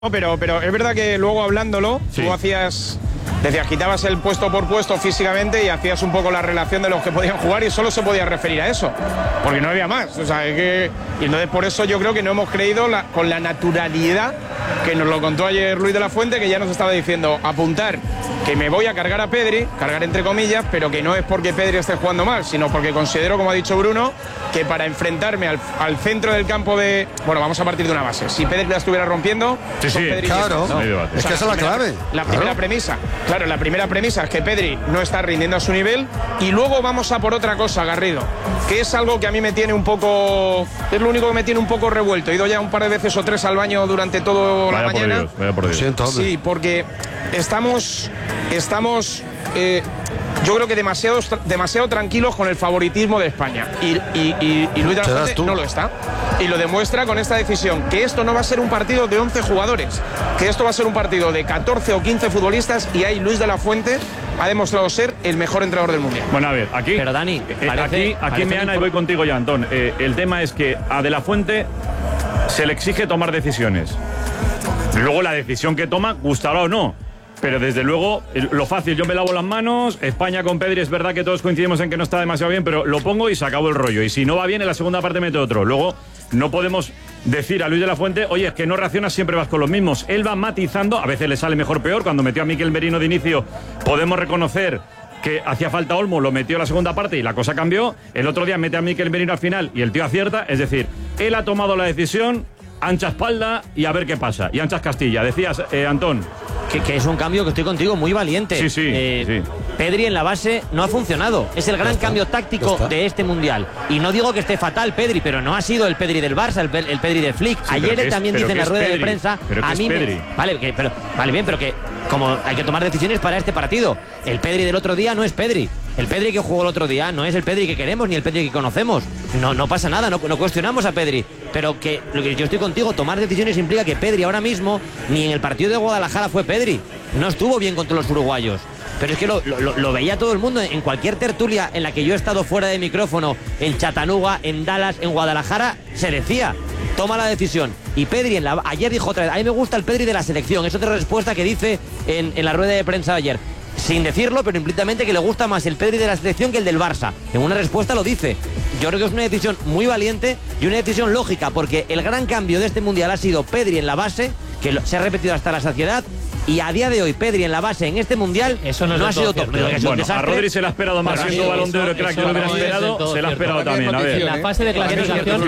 No, pero es verdad que luego hablándolo, sí, tú decías, quitabas el puesto por puesto físicamente y hacías un poco la relación de los que podían jugar y solo se podía referir a eso, porque no había más. O sea, y entonces por eso yo creo que no hemos creído con la naturalidad que nos lo contó ayer Luis de la Fuente, que ya nos estaba diciendo apuntar que me voy a cargar a Pedri, cargar entre comillas, pero que no es porque Pedri esté jugando mal, sino porque considero, como ha dicho Bruno, que para enfrentarme al centro del campo vamos a partir de una base. Si Pedri la estuviera rompiendo, Pedri, claro, ¿no? Es que esa es la clave. La primera premisa, claro, la primera premisa es que Pedri no está rindiendo a su nivel, y luego vamos a por otra cosa, Garrido, que es algo que a mí me tiene un poco, es lo único que me tiene un poco revuelto. He ido ya un par de veces o tres al baño durante toda la mañana. Vaya por Dios. Sí, porque estamos yo creo que demasiado tranquilos con el favoritismo de España, y Luis de la Fuente no lo está, y lo demuestra con esta decisión, que esto no va a ser un partido de 11 jugadores, que esto va a ser un partido de 14 o 15 futbolistas, y ahí Luis de la Fuente ha demostrado ser el mejor entrenador del mundial. Bueno, a ver, aquí, pero Dani, aquí Meana, y voy contigo ya, Antón. El tema es que a De la Fuente se le exige tomar decisiones. Luego la decisión que toma, gustará o no. Pero desde luego, lo fácil, yo me lavo las manos. España con Pedri, es verdad que todos coincidimos en que no está demasiado bien, pero lo pongo y se acabó el rollo. Y si no va bien, en la segunda parte mete otro. Luego, no podemos decir a Luis de la Fuente, oye, es que no reaccionas, siempre vas con los mismos. Él va matizando, a veces le sale mejor, peor. Cuando metió a Mikel Merino de inicio, podemos reconocer que hacía falta Olmo, lo metió en la segunda parte y la cosa cambió. El otro día mete a Mikel Merino al final y el tío acierta. Es decir, él ha tomado la decisión, ancha espalda y a ver qué pasa. Y anchas Castilla. Decías, Antón. Que es un cambio, que estoy contigo, muy valiente. Sí. Pedri en la base no ha funcionado. Es el gran cambio táctico de este Mundial. Y no digo que esté fatal Pedri, pero no ha sido el Pedri del Barça, el Pedri de Flick. Sí, ayer también dice en la rueda Pedri, de prensa, a mí vale bien, pero que como hay que tomar decisiones para este partido. El Pedri del otro día no es Pedri. El Pedri que jugó el otro día no es el Pedri que queremos ni el Pedri que conocemos. No pasa nada, no cuestionamos a Pedri. Pero que lo que yo estoy contigo, tomar decisiones implica que Pedri ahora mismo, ni en el partido de Guadalajara fue Pedri. No estuvo bien contra los uruguayos. Pero es que lo veía todo el mundo en cualquier tertulia en la que yo he estado fuera de micrófono, en Chattanooga, en Dallas, en Guadalajara, se decía, toma la decisión. Y Pedri ayer dijo otra vez, a mí me gusta el Pedri de la selección. Es otra respuesta que dice en la rueda de prensa de ayer. Sin decirlo, pero implícitamente que le gusta más el Pedri de la selección que el del Barça. En una respuesta lo dice. Yo creo que es una decisión muy valiente y una decisión lógica, porque el gran cambio de este Mundial ha sido Pedri en la base, que se ha repetido hasta la saciedad, y a día de hoy Pedri en la base en este Mundial eso no ha sido top. Bueno, a Rodri se le ha esperado más, siendo Balón de Oro, crack, yo lo hubiera esperado, se le ha esperado también. A ver. En la fase de clasificación,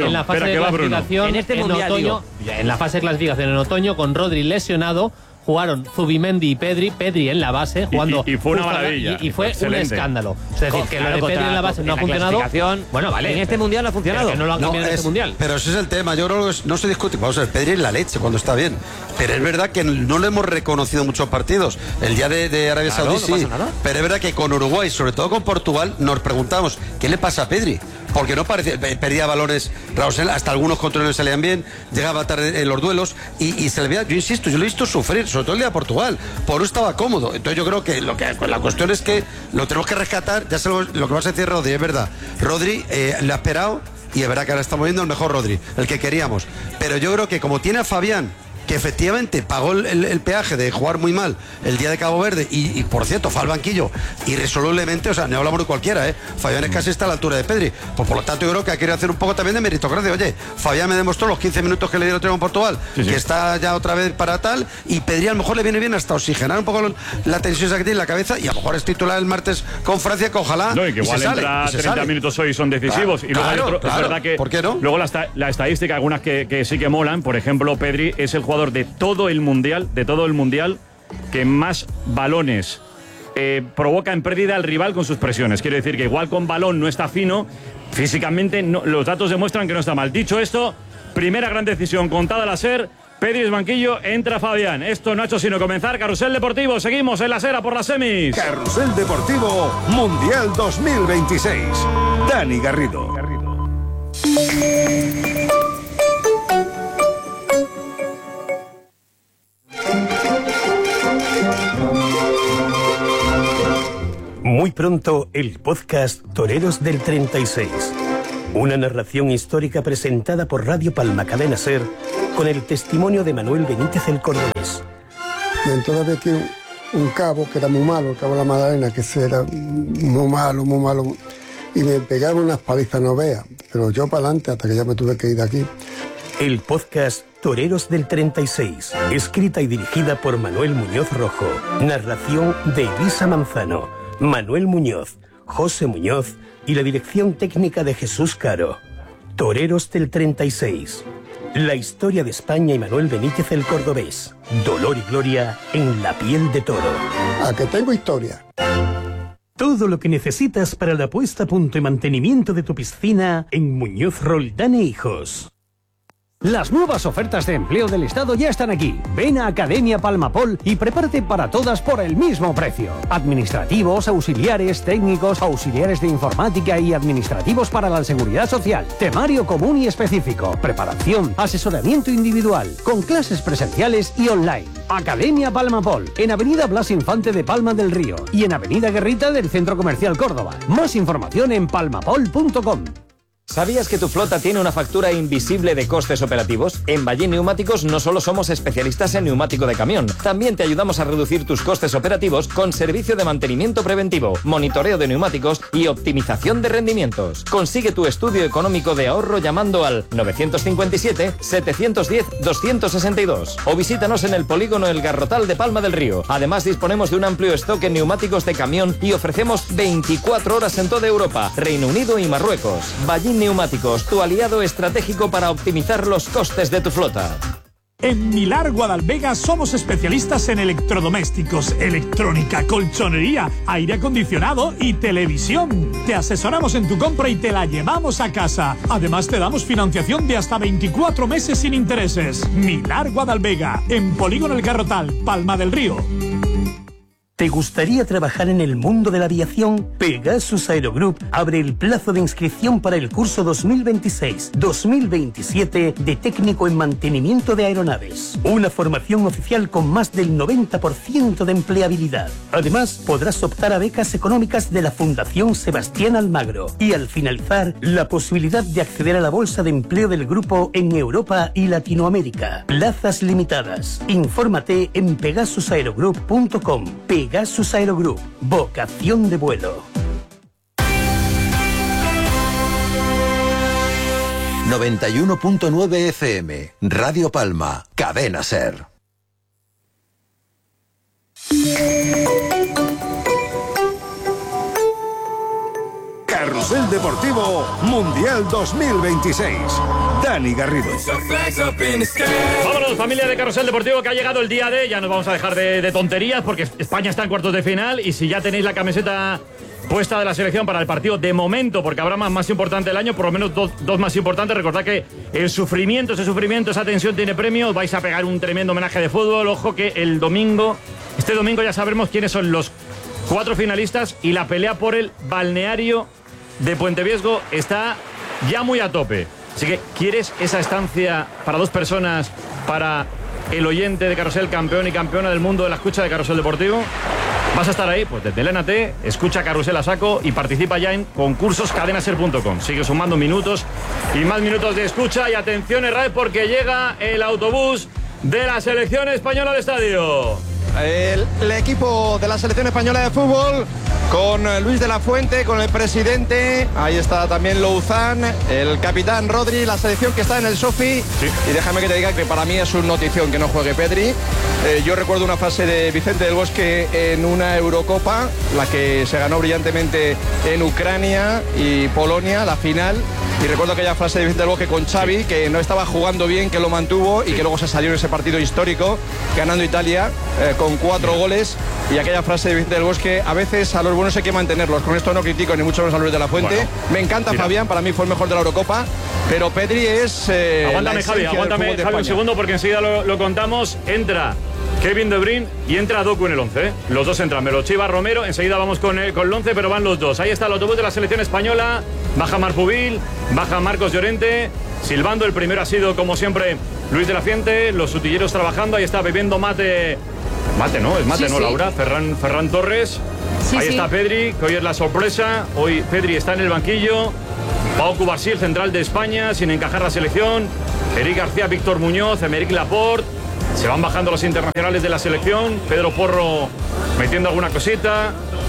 en este Mundial, otoño, en la fase de clasificación en otoño, con Rodri lesionado, jugaron Zubimendi y Pedri en la base, jugando. Y fue una maravilla. Y fue excelente. Un escándalo. Es decir, que lo de Pedri en la base no ha funcionado. Bueno, vale. En este Mundial no ha funcionado. Que no lo han cambiado en este Mundial. Pero ese es el tema. Yo creo que no se discute. Vamos a ver, Pedri es la leche cuando está bien. Pero es verdad que no lo hemos reconocido en muchos partidos. El día de Arabia Saudí sí. Pero es verdad que con Uruguay, sobre todo con Portugal, nos preguntamos, ¿qué le pasa a Pedri? Porque no parecía, perdía balones, hasta algunos controles salían bien, llegaba tarde en los duelos y se le veía, yo insisto, yo lo he visto sufrir, sobre todo el día de Portugal, por eso estaba cómodo. Entonces yo creo que la cuestión es que lo tenemos que rescatar, ya sé lo que vas a decir Rodri, es verdad. Rodri le ha esperado y es verdad que ahora estamos viendo el mejor Rodri, el que queríamos. Pero yo creo que como tiene a Fabián, que efectivamente pagó el peaje de jugar muy mal el día de Cabo Verde y por cierto fue al banquillo irresolublemente, o sea, no hablamos de cualquiera, Fabián es casi está a la altura de Pedri, pues por lo tanto yo creo que ha querido hacer un poco también de meritocracia. Oye, Fabián me demostró los 15 minutos que le dio el otro en Portugal, que está ya otra vez para tal, y Pedri a lo mejor le viene bien hasta oxigenar un poco la tensión que tiene en la cabeza, y a lo mejor es titular el martes con Francia, que ojalá no, y que igual entra 30 minutos hoy son decisivos, y luego hay otro, es verdad que ¿por qué no? Luego la estadística, algunas que sí que molan, por ejemplo, Pedri es el jugador de todo el mundial que más balones provoca en pérdida al rival con sus presiones. Quiere decir que igual con balón no está fino, físicamente los datos demuestran que no está mal. Dicho esto, primera gran decisión contada la SER, Pedri es banquillo, entra Fabián. Esto no ha hecho sino comenzar. Carrusel Deportivo, seguimos en la SER por las semis. Carrusel Deportivo Mundial 2026. Dani Garrido. Muy pronto, el podcast Toreros del 36. Una narración histórica presentada por Radio Palma Cadena SER con el testimonio de Manuel Benítez el Cordobés. Y entonces había aquí un cabo que era muy malo, el cabo de la Magdalena, que ese era muy malo, y me pegaron unas palizas, no veas, pero yo para adelante hasta que ya me tuve que ir de aquí. El podcast Toreros del 36, escrita y dirigida por Manuel Muñoz Rojo, narración de Elisa Manzano, Manuel Muñoz, José Muñoz y la dirección técnica de Jesús Caro. Toreros del 36, la historia de España y Manuel Benítez el Cordobés, dolor y gloria en la piel de toro. ¿A que tengo historia? Todo lo que necesitas para la puesta a punto y mantenimiento de tu piscina en Muñoz Roldán e Hijos. Las nuevas ofertas de empleo del Estado ya están aquí. Ven a Academia Palmapol y prepárate para todas por el mismo precio. Administrativos, auxiliares, técnicos, auxiliares de informática y administrativos para la seguridad social. Temario común y específico. Preparación, asesoramiento individual, con clases presenciales y online. Academia Palmapol, en Avenida Blas Infante de Palma del Río y en Avenida Guerrita del Centro Comercial Córdoba. Más información en palmapol.com. ¿Sabías que tu flota tiene una factura invisible de costes operativos? En Ballín Neumáticos no solo somos especialistas en neumático de camión, también te ayudamos a reducir tus costes operativos con servicio de mantenimiento preventivo, monitoreo de neumáticos y optimización de rendimientos. Consigue tu estudio económico de ahorro llamando al 957-710-262 o visítanos en el polígono El Garrotal de Palma del Río. Además disponemos de un amplio stock en neumáticos de camión y ofrecemos 24 horas en toda Europa, Reino Unido y Marruecos. Ballín Neumáticos, tu aliado estratégico para optimizar los costes de tu flota. En Milar Guadalvega somos especialistas en electrodomésticos, electrónica, colchonería, aire acondicionado y televisión. Te asesoramos en tu compra y te la llevamos a casa. Además te damos financiación de hasta 24 meses sin intereses. Milar Guadalvega, en Polígono El Garrotal, Palma del Río. ¿Te gustaría trabajar en el mundo de la aviación? Pegasus Aerogroup abre el plazo de inscripción para el curso 2026-2027 de técnico en mantenimiento de aeronaves. Una formación oficial con más del 90% de empleabilidad. Además, podrás optar a becas económicas de la Fundación Sebastián Almagro y al finalizar, la posibilidad de acceder a la bolsa de empleo del grupo en Europa y Latinoamérica. Plazas limitadas. Infórmate en pegasusaerogroup.com. Pegasus Aerogroup, vocación de vuelo. 91.9 FM, Radio Palma, Cadena Ser. Carrusel Deportivo Mundial 2026. Dani Garrido. Vámonos, familia de Carrusel Deportivo, que ha llegado el día de... Ya nos vamos a dejar de tonterías porque España está en cuartos de final y si ya tenéis la camiseta puesta de la selección para el partido de momento, porque habrá más importante del año, por lo menos dos más importantes. Recordad que ese sufrimiento, esa tensión tiene premio. Vais a pegar un tremendo homenaje de fútbol. Ojo que este domingo ya sabremos quiénes son los 4 finalistas y la pelea por el balneario de Puente Viesgo está ya muy a tope. Así que, ¿quieres esa estancia para 2 personas para el oyente de Carrusel, campeón y campeona del mundo de la escucha de Carrusel Deportivo? ¿Vas a estar ahí? Pues deslénate, escucha Carrusel a saco y participa ya en concursos cadenaser.com. Sigue sumando minutos y más minutos de escucha. Y atención, Herrera, porque llega el autobús de la selección española al estadio. El equipo de la selección española de fútbol con Luis de la Fuente, con el presidente, ahí está también Louzán, el capitán Rodri, la selección que está en el Sofi. Sí. Y déjame que te diga que para mí es una notición que no juegue Pedri. Yo recuerdo una frase de Vicente del Bosque en una Eurocopa, la que se ganó brillantemente en Ucrania y Polonia, la final. Y recuerdo aquella frase de Vicente del Bosque con Xavi, que no estaba jugando bien, que lo mantuvo y que luego se salió en ese partido histórico, ganando Italia con 4 goles. Y aquella frase de Vicente del Bosque, a veces a los buenos hay que mantenerlos. Con esto no critico ni mucho menos a Luis de la Fuente. Bueno, me encanta Fabián, para mí fue el mejor de la Eurocopa. Pero Pedri es... aguántame, Javi, un segundo, porque enseguida lo contamos. Entra Kevin De Bruyne y entra Doku en el 11. Los dos entran, Melochiva, Romero. Enseguida vamos con el 11, pero van los dos. Ahí está el autobús de la selección española. Baja Marpubil, baja Marcos Llorente. Silbando, el primero ha sido, como siempre, Luis de la Fuente. Los utilleros trabajando. Ahí está bebiendo mate. Mate, ¿no? Es mate, sí, ¿no, sí. Laura? Ferran Torres. Sí, ahí está Pedri, que hoy es la sorpresa. Hoy Pedri está en el banquillo. Pau Cubarsí, el central de España, sin encajar la selección. Eric García, Víctor Muñoz, Aymeric Laporte. Se van bajando los internacionales de la selección. Pedro Porro metiendo alguna cosita.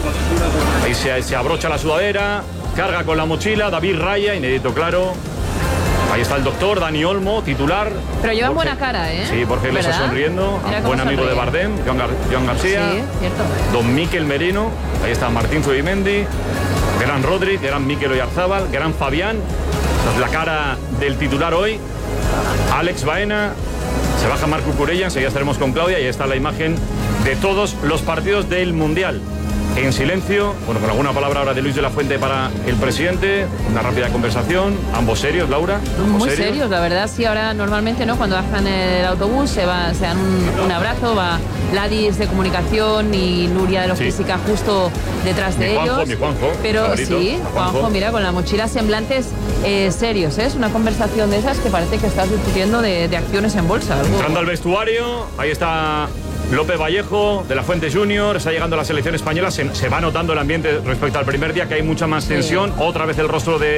Ahí se abrocha la sudadera. Carga con la mochila. David Raya, inédito claro. Ahí está el doctor Dani Olmo, titular. Pero lleva buena cara, ¿eh? Sí, Jorge Mesa sonriendo. Buen amigo sonríe. de Bardem, Joan García. Sí, cierto. Don Miquel Merino. Ahí está Martín Zubimendi. Gran Rodri, gran Miquel Oyarzábal, gran Fabián. Esta es la cara del titular hoy. Alex Baena. Se baja Marc Cucurella, enseguida estaremos con Claudia. Y ahí está la imagen de todos los partidos del Mundial. En silencio, bueno, con alguna palabra ahora de Luis de la Fuente para el presidente, una rápida conversación, ambos serios, Laura. Muy serios, la verdad, sí, ahora normalmente, ¿no? Cuando bajan el autobús se dan un abrazo, va Ladis de comunicación y Nuria de logística justo detrás de ellos. Mi Juanjo, pero favorito, sí, Juanjo, mira, con la mochila, semblantes serios, ¿eh? Es una conversación de esas que parece que estás discutiendo de acciones en bolsa. Entrando al vestuario, ahí está López Vallejo, de la Fuente Junior, está llegando a la selección española, se va notando el ambiente respecto al primer día, que hay mucha más tensión, otra vez el rostro de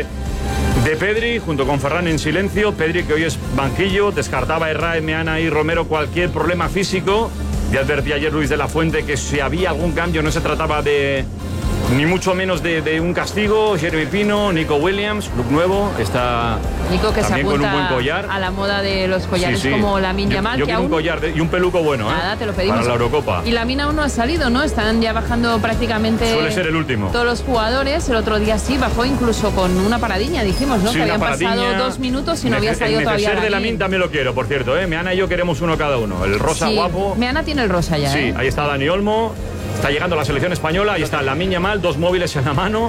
Pedri, junto con Ferran en silencio, Pedri que hoy es banquillo, descartaba Herrera, Meana y Romero cualquier problema físico, ya advertía ayer Luis de la Fuente que si había algún cambio no se trataba de ni mucho menos de un castigo. Jeremy Pino, Nico Williams, look nuevo, está Nico que también se con un buen apunta collar. a la moda de los collares como Lamine Yamal. Yo que quiero un collar y un peluco bueno, nada, te lo pedimos. para la Eurocopa. Y Lamine aún no ha salido, ¿no? Están ya bajando prácticamente Suele ser el último. todos los jugadores. El otro día sí, bajó incluso con una paradiña, dijimos, ¿no? Sí, que habían una pasado paradiña. 2 minutos y no había salido todavía. El de Lamine también lo quiero, por cierto, ¿eh? Meana y yo queremos uno cada uno. El rosa guapo. Meana tiene el rosa ya, Sí, ¿eh? ahí está Dani Olmo. Está llegando la selección española, ahí está Lamine Yamal, 2 móviles en la mano.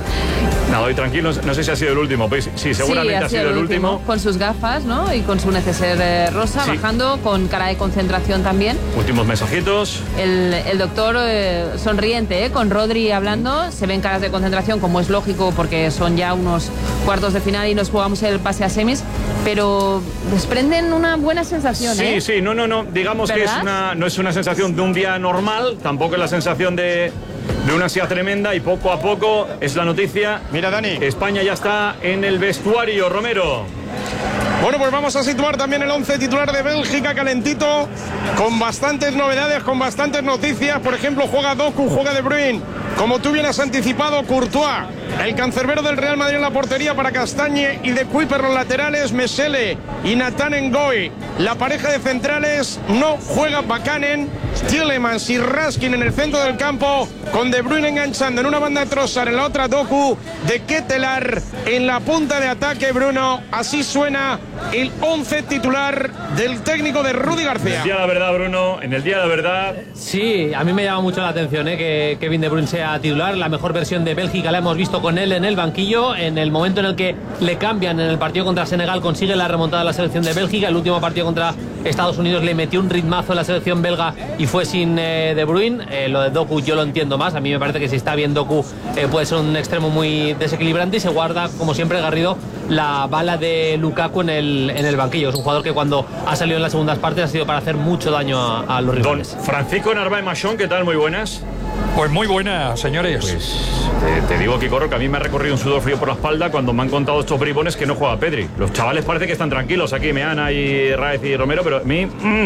Nada, hoy tranquilos, no sé si ha sido el último. Pues, sí, seguramente ha sido el último. Con sus gafas, ¿no? Y con su neceser rosa, Sí. bajando, con cara de concentración también. Últimos mensajitos. El doctor sonriente, con Rodri hablando, se ven caras de concentración, como es lógico, porque son ya unos cuartos de final y nos jugamos el pase a semis, pero desprenden una buena sensación, Sí, ¿eh? sí, no, digamos que no es una sensación de un día normal, tampoco es la sensación de una ansiedad tremenda, y poco a poco es la noticia. Mira, Dani. España ya está en el vestuario, Romero. Bueno, pues vamos a situar también el 11 titular de Bélgica calentito, con bastantes novedades, con bastantes noticias. Por ejemplo, juega Doku, juega De Bruyne. Como tú bien has anticipado, Courtois, el cancerbero del Real Madrid en la portería para Castagne y De Cuyper los laterales, Mesele y Nathan Ngoy. La pareja de centrales no juega Bakanen, Tielemans y Raskin en el centro del campo, con De Bruyne enganchando en una banda de Trossard, en la otra Doku, de Ketelaar en la punta de ataque, Bruno. Así suena el 11 titular del técnico de Rudi García. En el día de la verdad, Bruno, en el día de la verdad. Sí, a mí me llama mucho la atención que Kevin De Bruyne sea titular. La mejor versión de Bélgica la hemos visto con él en el banquillo. En el momento en el que le cambian en el partido contra Senegal, consigue la remontada de la selección de Bélgica. El último partido contra Estados Unidos le metió un ritmazo a la selección belga y fue sin De Bruyne. Lo de Doku yo lo entiendo más. A mí me parece que si está bien Doku puede ser un extremo muy desequilibrante, y se guarda, como siempre, Garrido, la bala de Lukaku en el banquillo. Es un jugador que cuando ha salido en las segundas partes ha sido para hacer mucho daño a los rivales. Don Francisco Narváez Machón, ¿qué tal? Muy buenas. Pues muy buenas, señores. Pues te digo, Kikorro, que a mí me ha recorrido un sudor frío por la espalda cuando me han contado estos bribones que no juega Pedri. Los chavales parece que están tranquilos aquí, Meana y Raez y Romero, pero a mí...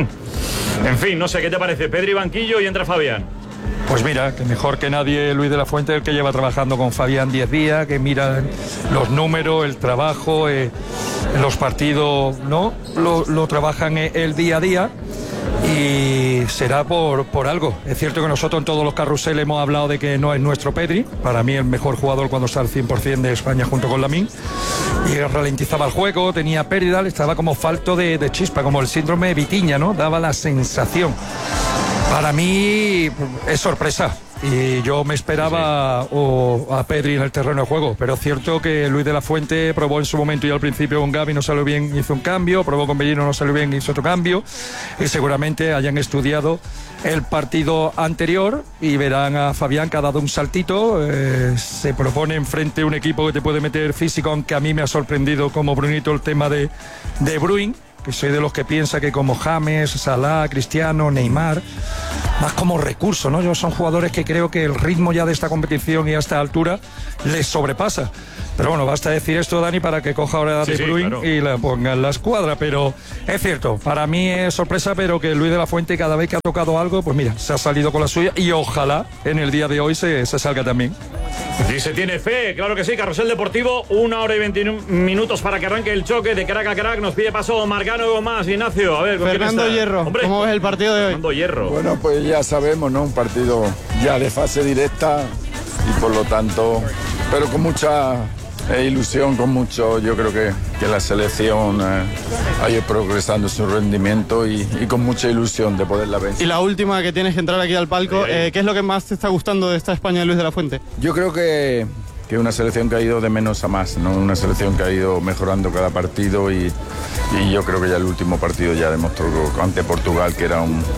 En fin, no sé, ¿qué te parece? Pedri banquillo y entra Fabián. Pues mira, que mejor que nadie Luis de la Fuente, el que lleva trabajando con Fabián 10 días, que mira los números, el trabajo, los partidos, ¿no? Lo trabajan el día a día. Y será por algo. Es cierto que nosotros en todos los carruseles hemos hablado de que no es nuestro Pedri. Para mí el mejor jugador cuando está al 100% de España junto con Lamine. Y ralentizaba el juego, tenía pérdida, estaba como falto de chispa, como el síndrome de Vitiña, ¿no? Daba la sensación. Para mí es sorpresa. Y yo me esperaba a Pedri en el terreno de juego, pero es cierto que Luis de la Fuente probó en su momento y al principio con Gavi no salió bien, hizo un cambio, probó con Bellino, no salió bien, hizo otro cambio, y seguramente hayan estudiado el partido anterior y verán a Fabián que ha dado un saltito, se propone enfrente un equipo que te puede meter físico, aunque a mí me ha sorprendido como Brunito el tema de Bruyne, que soy de los que piensa que como James, Salah, Cristiano, Neymar, más como recurso, ¿no? Son jugadores que creo que el ritmo ya de esta competición y a esta altura les sobrepasa. Pero bueno, basta decir esto, Dani, para que coja ahora De Bruyne claro, y la ponga en la escuadra. Pero es cierto, para mí es sorpresa, pero que Luis de la Fuente cada vez que ha tocado algo, pues mira, se ha salido con la suya y ojalá en el día de hoy se salga también. Y se tiene fe, claro que sí. Carrusel Deportivo, 1 hora y 21 minutos para que arranque el choque de crack a crack. Nos pide paso Marcano más, Ignacio. A ver, ¿con Fernando quién está? Hierro, Hombre, ¿cómo ves el partido de hoy? Fernando Hierro. Bueno, pues ya sabemos, ¿no? Un partido ya de fase directa y por lo tanto, pero con mucha ilusión, con mucho, yo creo que la selección ha ido progresando su rendimiento y con mucha ilusión de poderla vencer. Y la última, que tienes que entrar aquí al palco, ¿qué es lo que más te está gustando de esta España de Luis de la Fuente? Yo creo que una selección que ha ido de menos a más, ¿no? Una selección que ha ido mejorando cada partido y yo creo que ya el último partido ya demostró ante Portugal que era un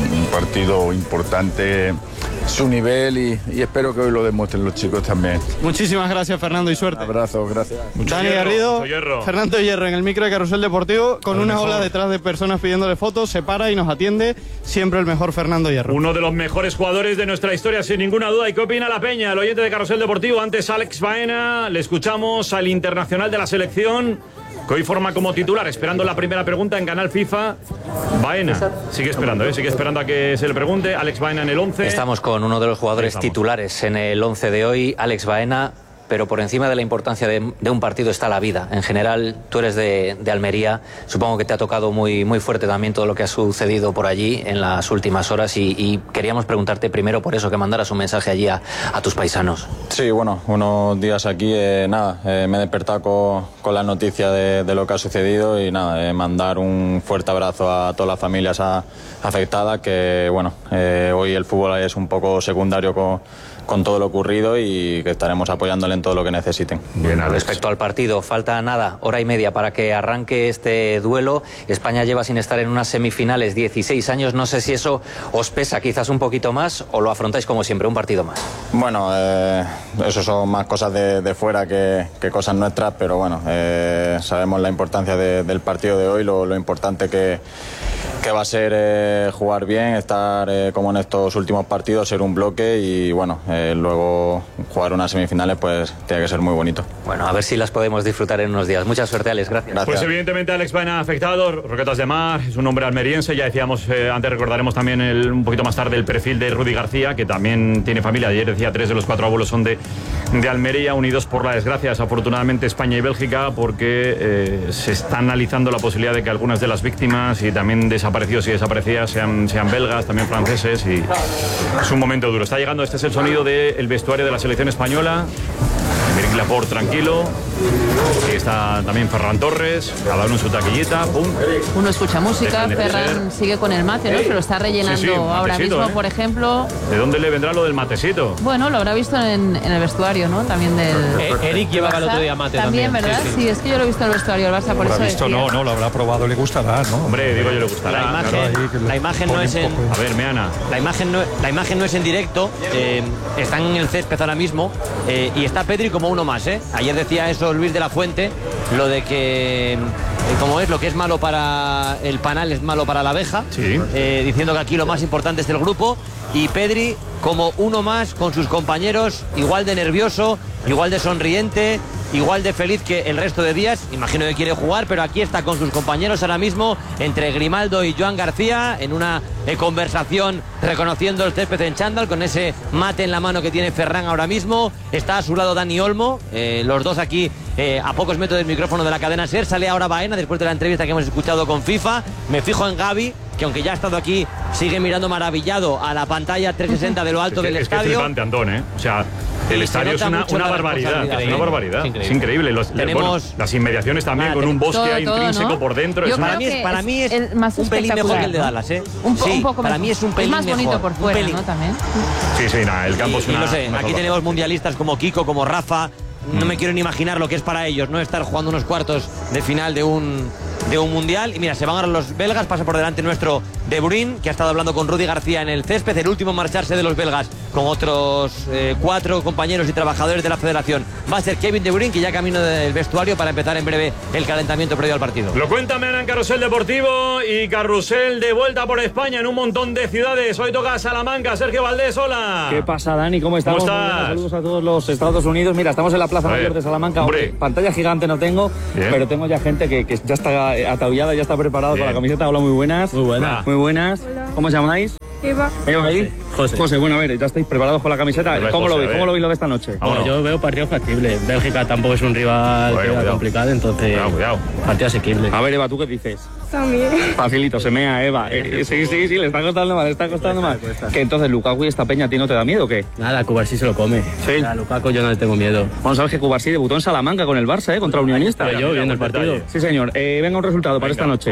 partido importante, su nivel y espero que hoy lo demuestren los chicos también. Muchísimas gracias, Fernando, y suerte. Un abrazo, gracias. Dani Garrido, Fernando Hierro en el micro de Carrusel Deportivo, con una ola detrás de personas pidiéndole fotos, se para y nos atiende, siempre el mejor Fernando Hierro. Uno de los mejores jugadores de nuestra historia, sin ninguna duda. ¿Y qué opina la peña? El oyente de Carrusel Deportivo, antes Alex Baena, le escuchamos al internacional de la selección, que hoy forma como titular, esperando la primera pregunta en Canal FIFA. Baena, sigue esperando, sigue esperando a que se le pregunte. Alex Baena en el 11. Estamos con uno de los jugadores titulares en el 11 de hoy, Alex Baena, pero por encima de la importancia de un partido está la vida. En general, tú eres de Almería, supongo que te ha tocado muy, muy fuerte también todo lo que ha sucedido por allí en las últimas horas y queríamos preguntarte primero por eso, que mandaras un mensaje allí a tus paisanos. Sí, bueno, unos días aquí, me he despertado con la noticia de lo que ha sucedido y mandar un fuerte abrazo a todas las familias afectadas, que bueno, hoy el fútbol es un poco secundario con todo lo ocurrido y que estaremos apoyándole en todo lo que necesiten. Bien, respecto al partido, falta nada, hora y media para que arranque este duelo. España lleva sin estar en unas semifinales 16 años. No sé si eso os pesa quizás un poquito más o lo afrontáis como siempre, un partido más. Bueno, eso son más cosas de fuera que cosas nuestras, pero bueno, sabemos la importancia del partido de hoy, lo importante que va a ser jugar bien, estar como en estos últimos partidos, ser un bloque y bueno, luego jugar unas semifinales pues tiene que ser muy bonito. Bueno, a ver si las podemos disfrutar en unos días. Mucha suerte, Alex, gracias. Pues evidentemente Alex Baena afectado, Roquetas de Mar, es un hombre almeriense, ya decíamos, antes recordaremos también un poquito más tarde el perfil de Rudy García, que también tiene familia, ayer decía 3 de los 4 abuelos son de Almería, unidos por la desgracia, desafortunadamente España y Bélgica, porque se está analizando la posibilidad de que algunas de las víctimas y también desaparecidos y desaparecidas sean belgas, también franceses, y es un momento duro. Está llegando, este es el sonido del vestuario de la selección española. Eric Laporte tranquilo, aquí está también Ferran Torres, cada uno en su taquillita, pum. Uno escucha música, Ferran sigue con el mate, ¿no? Se lo está rellenando ahora mismo, por ejemplo. ¿De dónde le vendrá lo del matecito? Bueno, lo habrá visto en el vestuario, ¿no? También del... Eric llevaba el otro día mate también. ¿Verdad? Sí, es que yo lo he visto en el vestuario del Barça, por eso visto, decía. No, lo habrá probado, le gustará, ¿no? Hombre, digo yo, le gustará. La imagen no es en... A ver, Meana. La imagen no es en directo, están en el césped ahora mismo y está Pedri como uno más, ¿eh? Ayer decía eso Luis de la Fuente, lo de que como es lo que es malo para el panal es malo para la abeja, diciendo que aquí lo más importante es el grupo, y Pedri como uno más con sus compañeros, igual de nervioso, igual de sonriente, igual de feliz que el resto de días. Imagino que quiere jugar, pero aquí está con sus compañeros ahora mismo, entre Grimaldo y Joan García, en una conversación reconociendo el césped en chándal, con ese mate en la mano que tiene Ferran ahora mismo. Está a su lado Dani Olmo, los dos aquí a pocos metros del micrófono de la cadena SER. Sale ahora Baena después de la entrevista que hemos escuchado con FIFA. Me fijo en Gavi, que aunque ya ha estado aquí, sigue mirando maravillado a la pantalla 360 de lo alto del estadio. Es flipante, Antón, ¿eh? O sea, el estadio es una barbaridad. Es una barbaridad. Es increíble. Las inmediaciones también, con un bosque ahí intrínseco, ¿no? Por dentro. Para mí es un pelín mejor que el de Dallas, ¿eh? Un poco para mí es un pelín más bonito mejor, por fuera, ¿no? También. Sí, nada, el campo es una... Y no sé, aquí tenemos mundialistas como Kiko, como Rafa. No me quiero ni imaginar lo que es para ellos, ¿no? Estar jugando unos cuartos de final de un mundial. Y mira, se van ahora los belgas, pasa por delante nuestro De Bruyne, que ha estado hablando con Rudy García en el césped, el último en marcharse de los belgas, con otros 4 compañeros y trabajadores de la federación. Va a ser Kevin De Bruyne, que ya camino del vestuario para empezar en breve el calentamiento previo al partido. Lo cuenta Mena en Carrusel Deportivo y Carrusel de vuelta por España en un montón de ciudades. Hoy toca Salamanca. Sergio Valdés, hola. ¿Qué pasa, Dani? ¿Cómo estamos? ¿Cómo estás? Saludos a todos los Estados Unidos. Mira, estamos en la Plaza Mayor de Salamanca. Pantalla gigante no tengo, pero tengo ya gente que ya está ataviada, ya está preparada con la camiseta. Hola, muy buenas. Muy buenas. Muy buenas. Hola. ¿Cómo os llamáis? Eva. ¿Eva ahí? José, bueno, a ver, ya estáis preparados con la camiseta. ¿Cómo lo veis? ¿Cómo lo veis lo de esta noche? Bueno, yo veo partido factible. Bélgica tampoco es un rival complicado, entonces partido asequible. A ver, Eva, ¿tú qué dices? También. Facilito, se mea, Eva. Sí, le está costando mal, Que entonces Lukaku y esta peña a ti no te da miedo o qué? Nada, Cubarsí se lo come. Sí. A Lukaku yo no le tengo miedo. Vamos a ver que Cubarsí debutó en Salamanca con el Barça, contra Unionista. Pero yo viendo el partido. Sí, señor. Venga, un resultado para esta noche.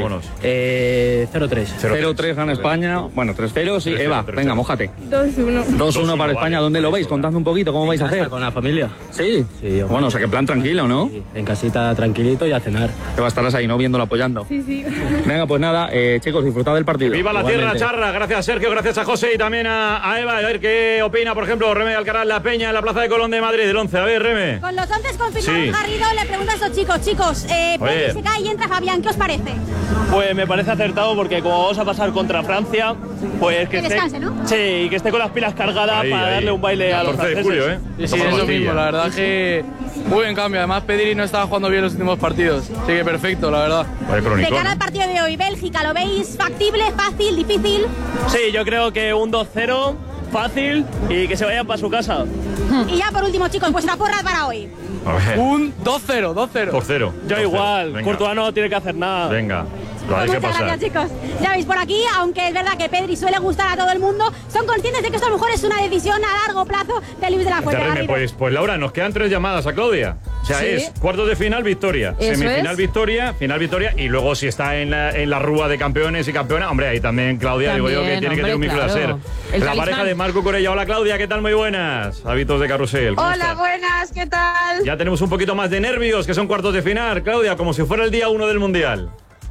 0-3. 0-3 gana España. Bueno, 3-0, sí. Eva, venga, mójate. 2-1. 2-1 para España. ¿Dónde lo veis? Contadme un poquito, ¿cómo vais a hacer? Con la familia. Sí. Bueno, o sea, que plan tranquilo, ¿no? Sí. En casita tranquilito y a cenar. Te vas a estar ahí, ¿no? Viéndolo, apoyando. Sí. Venga, pues nada, chicos, disfrutad del partido. Viva la tierra charra. Gracias, Sergio. Gracias a José y también a Eva. A ver qué opina, por ejemplo, Reme Alcaraz La Peña en la Plaza de Colón de Madrid, del 11. A ver, Reme. Con los 11 confirmados, Garrido, le pregunto a estos chicos, Pedri se cae y entra Fabián, ¿qué os parece? Pues me parece acertado porque como vamos a pasar contra Francia, pues que descanse, ¿no? Sí, y que esté con las pilas cargadas para darle un baile a los franceses. Julio, ¿eh? Sí, es lo mismo, la verdad que muy buen cambio. Además, Pedri no estaba jugando bien los últimos partidos, así que perfecto, la verdad. De cara al partido de hoy, Bélgica, ¿lo veis factible, fácil, difícil? Sí, yo creo que un 2-0, fácil y que se vayan para su casa. Y ya por último, chicos, vuestra porra para hoy. Un 2-0. 2-0. Yo igual, Courtois no tiene que hacer nada. Venga. Muchas gracias, chicos. Ya veis por aquí, aunque es verdad que Pedri suele gustar a todo el mundo, son conscientes de que esto a lo mejor es una decisión a largo plazo de Luis de la Fuente. Pues Laura, nos quedan 3 llamadas a Claudia. O sea, es cuartos de final, victoria. Semifinal, victoria. Final, victoria. Y luego, si está en la rúa de campeones y campeonas, hombre, ahí también Claudia, digo yo, que tiene que tener un micro de hacer. La pareja de Marco Corella. Hola, Claudia, ¿qué tal? Muy buenas. Hábitos de Carrusel. Hola, buenas, ¿qué tal? Ya tenemos un poquito más de nervios, que son cuartos de final. Claudia, como si fuera el día 1 del Mundial.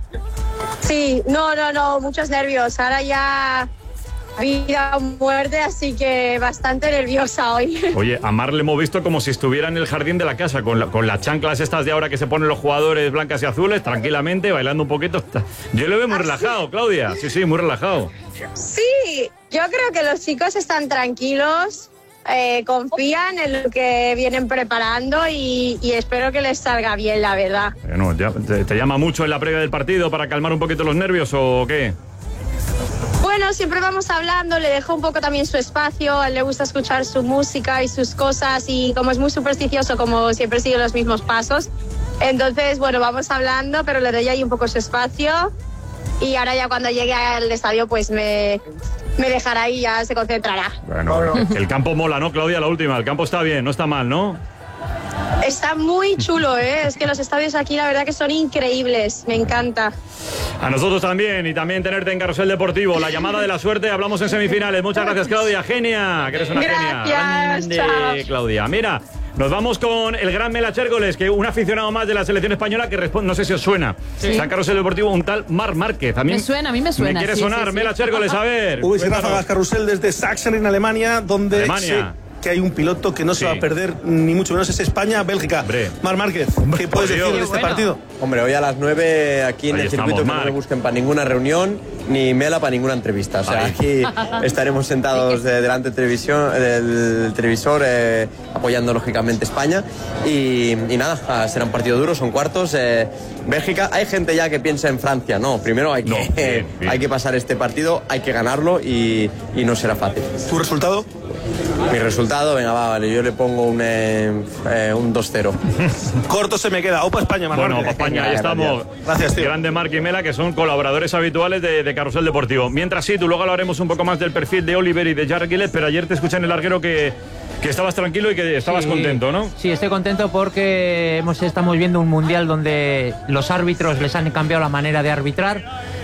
Sí, no, muchos nervios. Ahora ya vida o muerte, así que bastante nerviosa hoy. Oye, a Mar le hemos visto como si estuviera en el jardín de la casa, con las chanclas estas de ahora que se ponen los jugadores blancas y azules, tranquilamente, bailando un poquito. Yo lo veo muy relajado, Claudia. Sí, muy relajado. Sí, yo creo que los chicos están tranquilos. Confían en lo que vienen preparando y espero que les salga bien, la verdad. Bueno, ¿te llama mucho en la previa del partido para calmar un poquito los nervios o qué? Bueno, siempre vamos hablando, le dejo un poco también su espacio, a él le gusta escuchar su música y sus cosas y como es muy supersticioso, como siempre sigue los mismos pasos, entonces, bueno, vamos hablando, pero le doy ahí un poco su espacio y ahora ya cuando llegue al estadio pues me dejará y ya se concentrará. Bueno, el campo mola, ¿no, Claudia? La última, el campo está bien, no está mal, ¿no? Está muy chulo, es que los estadios aquí la verdad que son increíbles, me encanta. A nosotros también, y también tenerte en Carrusel Deportivo. La llamada de la suerte, hablamos en semifinales. Muchas gracias, Claudia, genia, que eres una genia. Gracias, Claudia. Mira, nos vamos con el gran Mela Chérgoles, que un aficionado más de la selección española que responde, no sé si os suena. Sí. Está en Carrusel Deportivo un tal Marc Márquez. A mí a mí me suena. Me quiere sonar, Mela Chérgoles, a ver. Uy, Ráfagas Carrusel desde Sachsen en Alemania, donde que hay un piloto que no se va a perder, ni mucho menos, es España-Bélgica. Marc Márquez, ¿qué puedes decir de este partido? Hombre, hoy a las 9 aquí en el circuito que no me busquen para ninguna reunión, ni Mela para ninguna entrevista. O sea, aquí estaremos sentados delante del televisor, apoyando lógicamente España. Y nada, será un partido duro, son cuartos. Bélgica, hay gente ya que piensa en Francia. No, primero hay que pasar este partido, hay que ganarlo y no será fácil. ¿Tu resultado? Mi resultado, venga, vale, yo le pongo un 2-0. Corto se me queda. Opa España, Marc. Bueno, Opa España, ahí estamos. Gracias, tío. Grande Marc y Mela, que son colaboradores habituales de Carrusel Deportivo. Mientras tú luego hablaremos un poco más del perfil de Oliver y de Jarred Gillett, pero ayer te escuché en el larguero que estabas tranquilo y que estabas contento, ¿no? Sí, estoy contento porque estamos viendo un mundial donde los árbitros les han cambiado la manera de arbitrar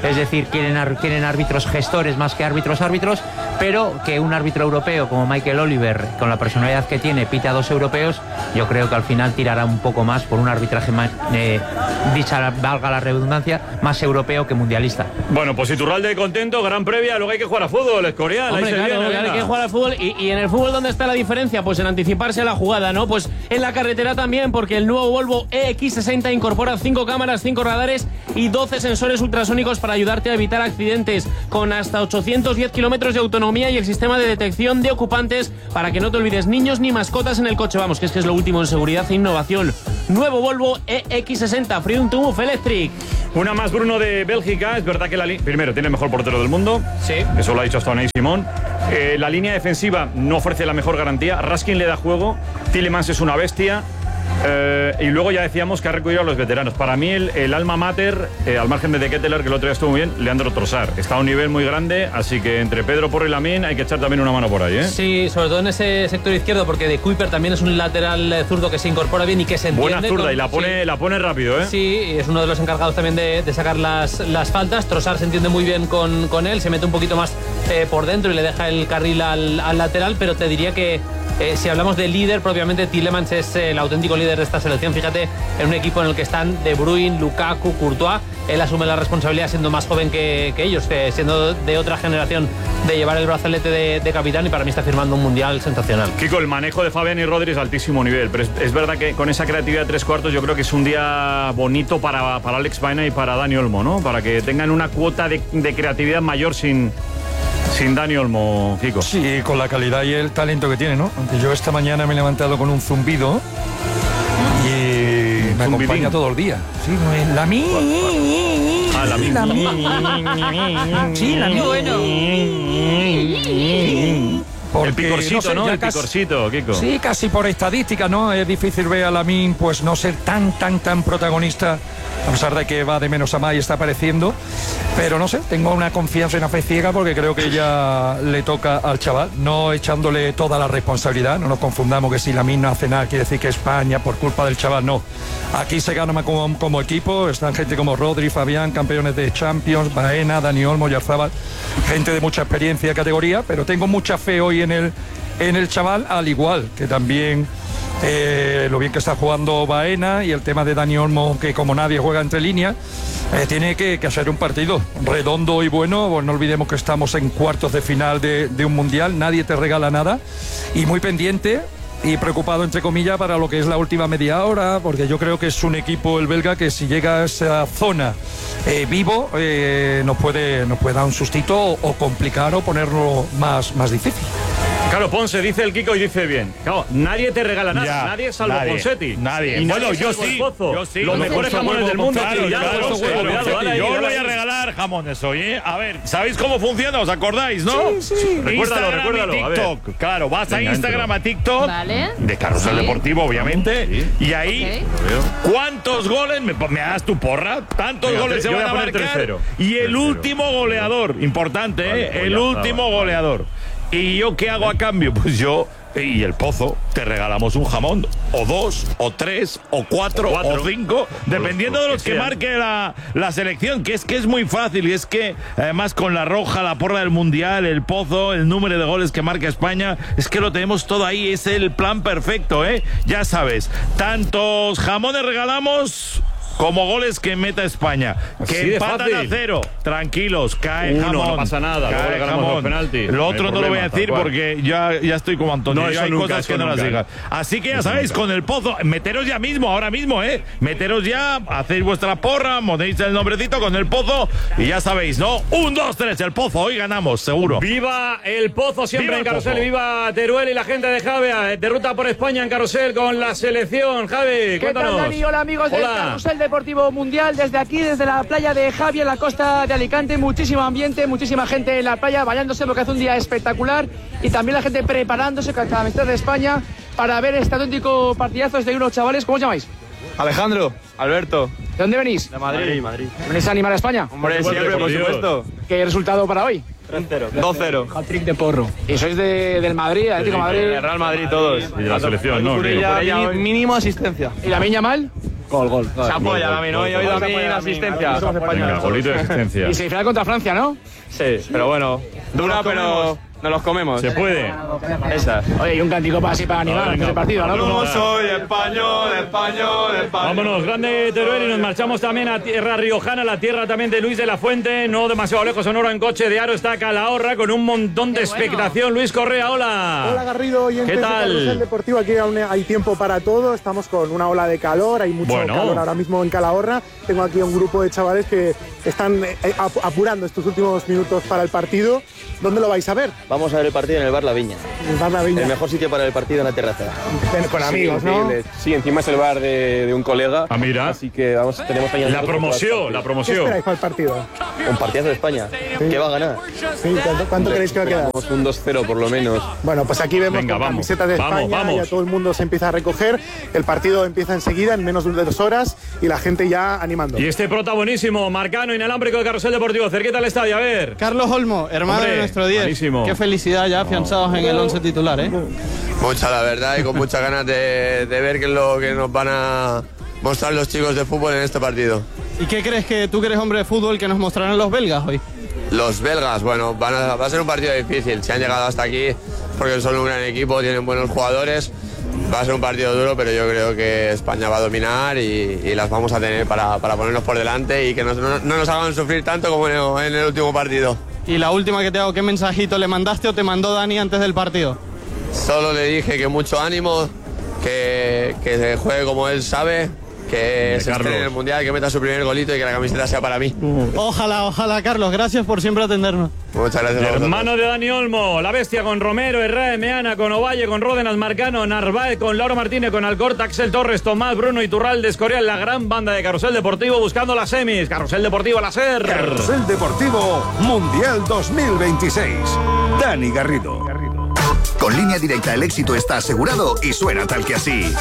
es decir, quieren árbitros gestores más que árbitros, pero que un árbitro europeo como Michael Oliver, con la personalidad que tiene, pite a 2 europeos, yo creo que al final tirará un poco más por un arbitraje más, dicha valga la redundancia, más europeo que mundialista. Bueno, pues Iturralde contento, gran previa, luego hay que jugar a fútbol, Escorial. Hombre, claro, hay que jugar al fútbol. Y en el fútbol, ¿dónde está la diferencia? Pues en anticiparse a la jugada, ¿no? Pues en la carretera también, porque el nuevo Volvo EX60 incorpora 5 cámaras, 5 radares y 12 sensores ultrasónicos para ayudarte a evitar accidentes, con hasta 810 kilómetros de autonomía y el sistema de detección de ocupantes para que no te olvides niños ni mascotas en el coche. Vamos, que es lo último en seguridad e innovación. Nuevo Volvo EX60 Freedom to Move Electric. Una más, Bruno, de Bélgica. Es verdad que primero tiene el mejor portero del mundo. Sí. Eso lo ha dicho hasta Unai Simón. La línea defensiva no ofrece la mejor garantía. Raskin le da juego. Tielemans es una bestia. Y luego ya decíamos que ha recurrido a los veteranos. Para mí el alma mater, al margen de Ketteler, que el otro día estuvo muy bien, Leandro Trossard. Está a un nivel muy grande, así que entre Pedro Porro y Lamine hay que echar también una mano por ahí, ¿eh? Sí, sobre todo en ese sector izquierdo, porque de Kuiper también es un lateral zurdo que se incorpora bien y que se entiende. Buena zurda, y la pone rápido, ¿eh? Sí, es uno de los encargados también de sacar las faltas. Trossard se entiende muy bien con él, se mete un poquito más por dentro y le deja el carril al lateral, pero te diría que si hablamos de líder, propiamente Tielemans es el auténtico líder de esta selección. Fíjate, en un equipo en el que están De Bruyne, Lukaku, Courtois, él asume la responsabilidad siendo más joven que ellos, siendo de otra generación, de llevar el brazalete de capitán, y para mí está firmando un mundial sensacional. Kiko, el manejo de Fabián y Rodri es altísimo nivel, pero es verdad que con esa creatividad de 3/4 yo creo que es un día bonito para Alex Baena y para Dani Olmo, ¿no? Para que tengan una cuota de creatividad mayor sin Dani Olmo, Kiko. Sí, con la calidad y el talento que tiene, ¿no? Aunque yo esta mañana me he levantado con un zumbido y me acompaña todo el día. Sí, la mi. Ah, la mi. Sí, la mi. Bueno. El picorcito, no sé, ¿no? El picorcito, Kiko. Sí, casi por estadística, ¿no? Es difícil ver a Lamine pues no ser tan protagonista, a pesar de que va de menos a más y está apareciendo. Pero no sé, tengo una confianza y una fe ciega, porque creo que ya le toca al chaval, no echándole toda la responsabilidad. No nos confundamos que si Lamine no hace nada quiere decir que España por culpa del chaval, no. Aquí se gana como equipo, están gente como Rodri, Fabián, campeones de Champions, Baena, Dani Olmo, Oyarzabal, gente de mucha experiencia y categoría, pero tengo mucha fe hoy en el chaval, al igual que también lo bien que está jugando Baena, y el tema de Dani Olmo, que como nadie juega entre líneas, tiene que hacer un partido redondo y bueno. Pues no olvidemos que estamos en cuartos de final de un mundial, nadie te regala nada, y muy pendiente y preocupado, entre comillas, para lo que es la última media hora, porque yo creo que es un equipo, el belga, que si llega a esa zona vivo, nos puede dar un sustito o complicar o ponerlo más difícil. Claro, Ponce, dice el Kiko y dice bien. Claro, nadie te regala nada, ya, nadie salvo Ponsetti. Nadie. Y bueno, yo sí. Los mejores jamones del mundo. Claro, yo voy a regalar jamones hoy, ¿eh? A ver, ¿sabéis cómo funciona? ¿Os acordáis, no? Sí. Recuérdalo. TikTok. Claro, vas a Instagram, a TikTok. Vale. De Carrusel Deportivo, obviamente. Sí. Y ahí, ¿cuántos goles? ¿Me das tu porra? Tantos goles se van a marcar. Y el último goleador, importante, ¿eh? El último goleador. ¿Y yo qué hago a cambio? Pues yo y el Pozo te regalamos un jamón, o 2, o 3, o 4, o 5, dependiendo de los que marque la selección, que es muy fácil. Y es que además con la roja, la porra del mundial, el Pozo, el número de goles que marca España, es que lo tenemos todo ahí. Es el plan perfecto, ¿eh? Ya sabes, tantos jamones regalamos como goles que meta España. Que empatan a 0. Tranquilos, cae jamón. No pasa nada. Cae jamón. Lo otro no lo voy a decir porque ya estoy como Antonio. No, hay cosas que no las digas. Así que ya sabéis, con el Pozo, meteros ya mismo, ahora mismo, meteros ya, hacéis vuestra porra, ponéis el nombrecito con el Pozo y ya sabéis, ¿no? 1, 2, 3, el Pozo, hoy ganamos, seguro. ¡Viva el Pozo siempre en Carrusel! ¡Viva Teruel y la gente de Javea! De ruta por España en Carrusel con la selección. Javi, cuéntanos. ¿Qué tal, Dani? Hola, amigos del Carrusel Deportivo Mundial, desde aquí, desde la playa de Javia, en la costa de Alicante. Muchísimo ambiente, muchísima gente en la playa bañándose porque hace un día espectacular, y también la gente preparándose con la camiseta de España para ver este auténtico partidazo de unos chavales. ¿Cómo os llamáis? Alejandro, Alberto. ¿De dónde venís? De Madrid. ¿Venís a animar a España? Hombre, siempre, por supuesto. ¿Qué resultado para hoy? 3-0. 2-0. Hat-trick de Porro. ¿Y sois del Madrid, Atlético de Madrid? Real Madrid todos. Y de la selección, ¿no? Mínimo asistencia. ¿Y la Lamine Yamal? Gol. Se apoya también, hoy he oído a mí la asistencia. Venga, golito de asistencia. Y semifinal contra Francia, ¿no? Sí, pero bueno, dura, pero nos los comemos. Se puede. Esa. Oye, y un cantico para animar ese partido, ¿no? Yo soy español. Vámonos, grande Teruel, y nos marchamos también a tierra riojana, la tierra también de Luis de la Fuente, no demasiado lejos, Sonoro, en coche de Aro está Calahorra con un montón de expectación. Luis Correa, hola. Hola Garrido, y ¿qué tal? Carrusel Deportivo, aquí aún hay tiempo para todo, estamos con una ola de calor, hay mucho calor ahora mismo en Calahorra. Tengo aquí a un grupo de chavales que están apurando estos últimos minutos para el partido. ¿Dónde lo vais a ver? Vamos a ver el partido en el Bar La Viña. El Bar La Viña. El mejor sitio para el partido en la terraza. Con amigos, ¿no? Sí, encima es el bar de un colega. Ah, mira. Así que tenemos ahí la promoción. ¿Qué esperáis para el partido? Un partidazo de España. ¿Qué va a ganar? Sí, ¿cuánto creéis que va a quedar? Un 2-0 por lo menos. Bueno, pues aquí vemos camisetas de España, ya todo el mundo se empieza a recoger. El partido empieza enseguida, en menos de 2 horas, y la gente ya animando. Y este prota buenísimo, Marcano, inalámbrico de Carrusel Deportivo, cerquita al estadio, a ver. Carlos Olmo, hermano de nuestro 10. Buenísimo. Qué felicidad ya afianzados en el 11 titular, ¿eh? Mucha, la verdad, y con muchas ganas de ver qué es lo que nos van a mostrar los chicos de fútbol en este partido. ¿Y qué crees que tú que eres hombre de fútbol que nos mostrarán los belgas hoy? Los belgas, bueno, va a ser un partido difícil. Se han llegado hasta aquí porque son un gran equipo, tienen buenos jugadores. Va a ser un partido duro, pero yo creo que España va a dominar y las vamos a tener para ponernos por delante y que no nos hagan sufrir tanto como en el último partido. Y la última que te hago, ¿qué mensajito le mandaste o te mandó Dani antes del partido? Solo le dije que mucho ánimo, que se juegue como él sabe, que se estrene en el Mundial, que meta su primer golito y que la camiseta sea para mí. Ojalá, Carlos. Gracias por siempre atendernos. Muchas gracias. Hermano de Dani Olmo, la bestia con Romero, Herrera, Meana, con Ovalle, con Ródenas, Marcano, Narváez, con Lauro Martínez, con Alcorta, Axel Torres, Tomás, Bruno Iturralde, Escorial, la gran banda de Carrusel Deportivo buscando las semis. Carrusel Deportivo a la SER. Carrusel Deportivo Mundial 2026. Dani Garrido. Con Línea Directa el éxito está asegurado y suena tal que así.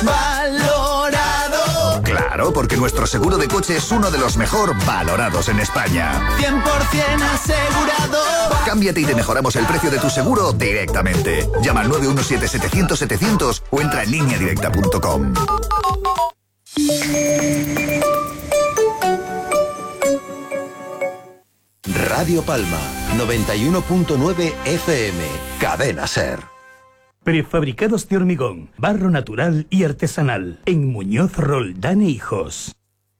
¡Valorado! Claro, porque nuestro seguro de coche es uno de los mejor valorados en España. 100% asegurado. Cámbiate y te mejoramos el precio de tu seguro directamente. Llama al 917-700-700 o entra en lineadirecta.com. Radio Palma, 91.9 FM, Cadena SER. Prefabricados de hormigón, barro natural y artesanal. En Muñoz Roldán e Hijos.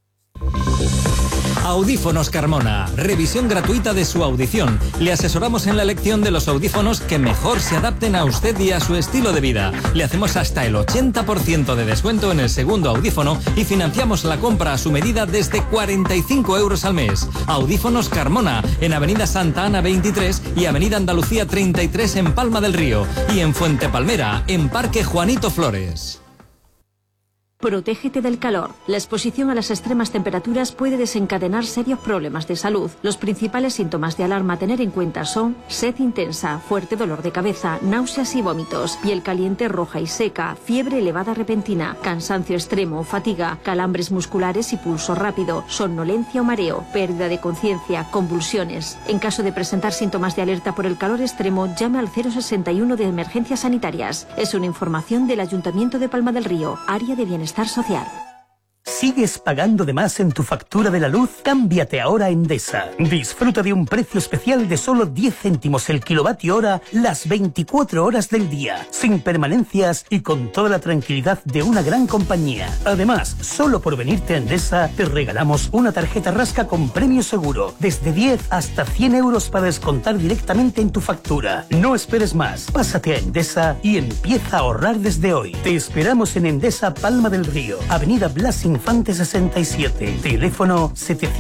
Audífonos Carmona. Revisión gratuita de su audición. Le asesoramos en la elección de los audífonos que mejor se adapten a usted y a su estilo de vida. Le hacemos hasta el 80% de descuento en el segundo audífono y financiamos la compra a su medida desde 45 euros al mes. Audífonos Carmona, en Avenida Santa Ana 23 y Avenida Andalucía 33 en Palma del Río. Y en Fuente Palmera, en Parque Juanito Flores. Protégete del calor. La exposición a las extremas temperaturas puede desencadenar serios problemas de salud. Los principales síntomas de alarma a tener en cuenta son sed intensa, fuerte dolor de cabeza, náuseas y vómitos, piel caliente roja y seca, fiebre elevada repentina, cansancio extremo, fatiga, calambres musculares y pulso rápido, somnolencia o mareo, pérdida de conciencia, convulsiones. En caso de presentar síntomas de alerta por el calor extremo, llame al 061 de emergencias sanitarias. Es una información del Ayuntamiento de Palma del Río, Área de Bienestar Social. ¿Sigues pagando de más en tu factura de la luz? Cámbiate ahora a Endesa. Disfruta de un precio especial de solo 10 céntimos el kilovatio hora las 24 horas del día, sin permanencias y con toda la tranquilidad de una gran compañía. Además, solo por venirte a Endesa te regalamos una tarjeta rasca con premio seguro, desde 10 hasta 100 euros para descontar directamente en tu factura. No esperes más, pásate a Endesa y empieza a ahorrar desde hoy. Te esperamos en Endesa Palma del Río, Avenida Blas Infante 67, teléfono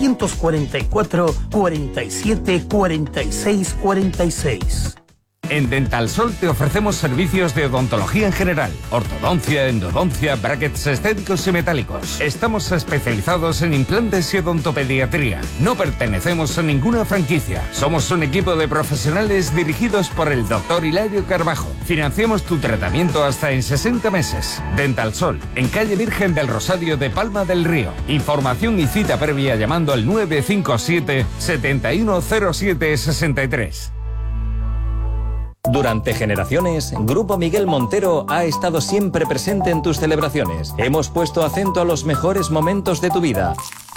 744 47 46 46. En Dental Sol te ofrecemos servicios de odontología en general, ortodoncia, endodoncia, brackets estéticos y metálicos. Estamos especializados en implantes y odontopediatría. No pertenecemos a ninguna franquicia. Somos un equipo de profesionales dirigidos por el Dr. Hilario Carbajo. Financiamos tu tratamiento hasta en 60 meses. Dental Sol, en calle Virgen del Rosario de Palma del Río. Información y cita previa llamando al 957 710763. Durante generaciones, Grupo Miguel Montero ha estado siempre presente en tus celebraciones. Hemos puesto acento a los mejores momentos de tu vida.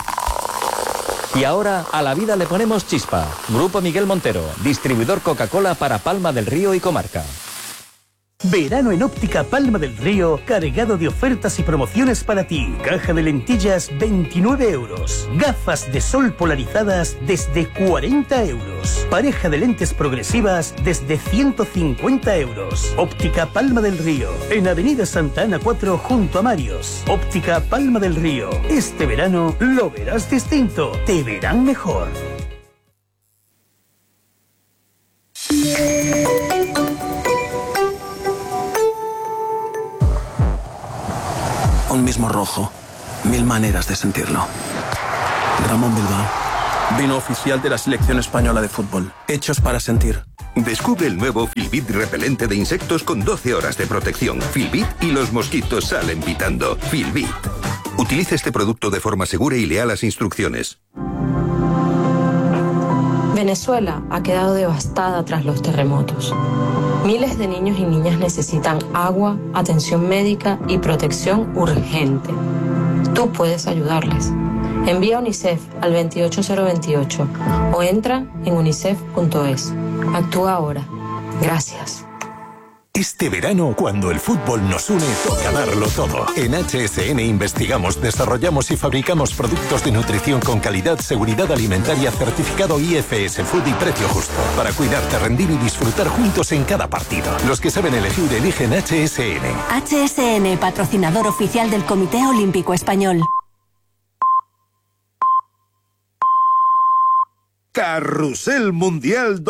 Y ahora a la vida le ponemos chispa. Grupo Miguel Montero, distribuidor Coca-Cola para Palma del Río y comarca. Verano en Óptica Palma del Río, cargado de ofertas y promociones para ti. Caja de lentillas, 29 euros. Gafas de sol polarizadas desde 40 euros. Pareja de lentes progresivas desde 150 euros. Óptica Palma del Río, en Avenida Santa Ana 4 junto a Marios. Óptica Palma del Río. Este verano lo verás distinto. Te verán mejor. Un mismo rojo, 1000 maneras de sentirlo. Ramón Bilbao, vino oficial de la selección española de fútbol. Hechos para sentir. Descubre el nuevo Filbit repelente de insectos con 12 horas de protección. Filbit y los mosquitos salen pitando. Filbit. Utilice este producto de forma segura y lea las instrucciones. Venezuela ha quedado devastada tras los terremotos. Miles de niños y niñas necesitan agua, atención médica y protección urgente. Tú puedes ayudarles. Envía UNICEF al 28028 o entra en unicef.es. Actúa ahora. Gracias. Este verano, cuando el fútbol nos une, toca darlo todo. En HSN investigamos, desarrollamos y fabricamos productos de nutrición con calidad, seguridad alimentaria, certificado IFS Food y precio justo. Para cuidarte, rendir y disfrutar juntos en cada partido. Los que saben elegir, eligen HSN. HSN, patrocinador oficial del Comité Olímpico Español. Carrusel Mundial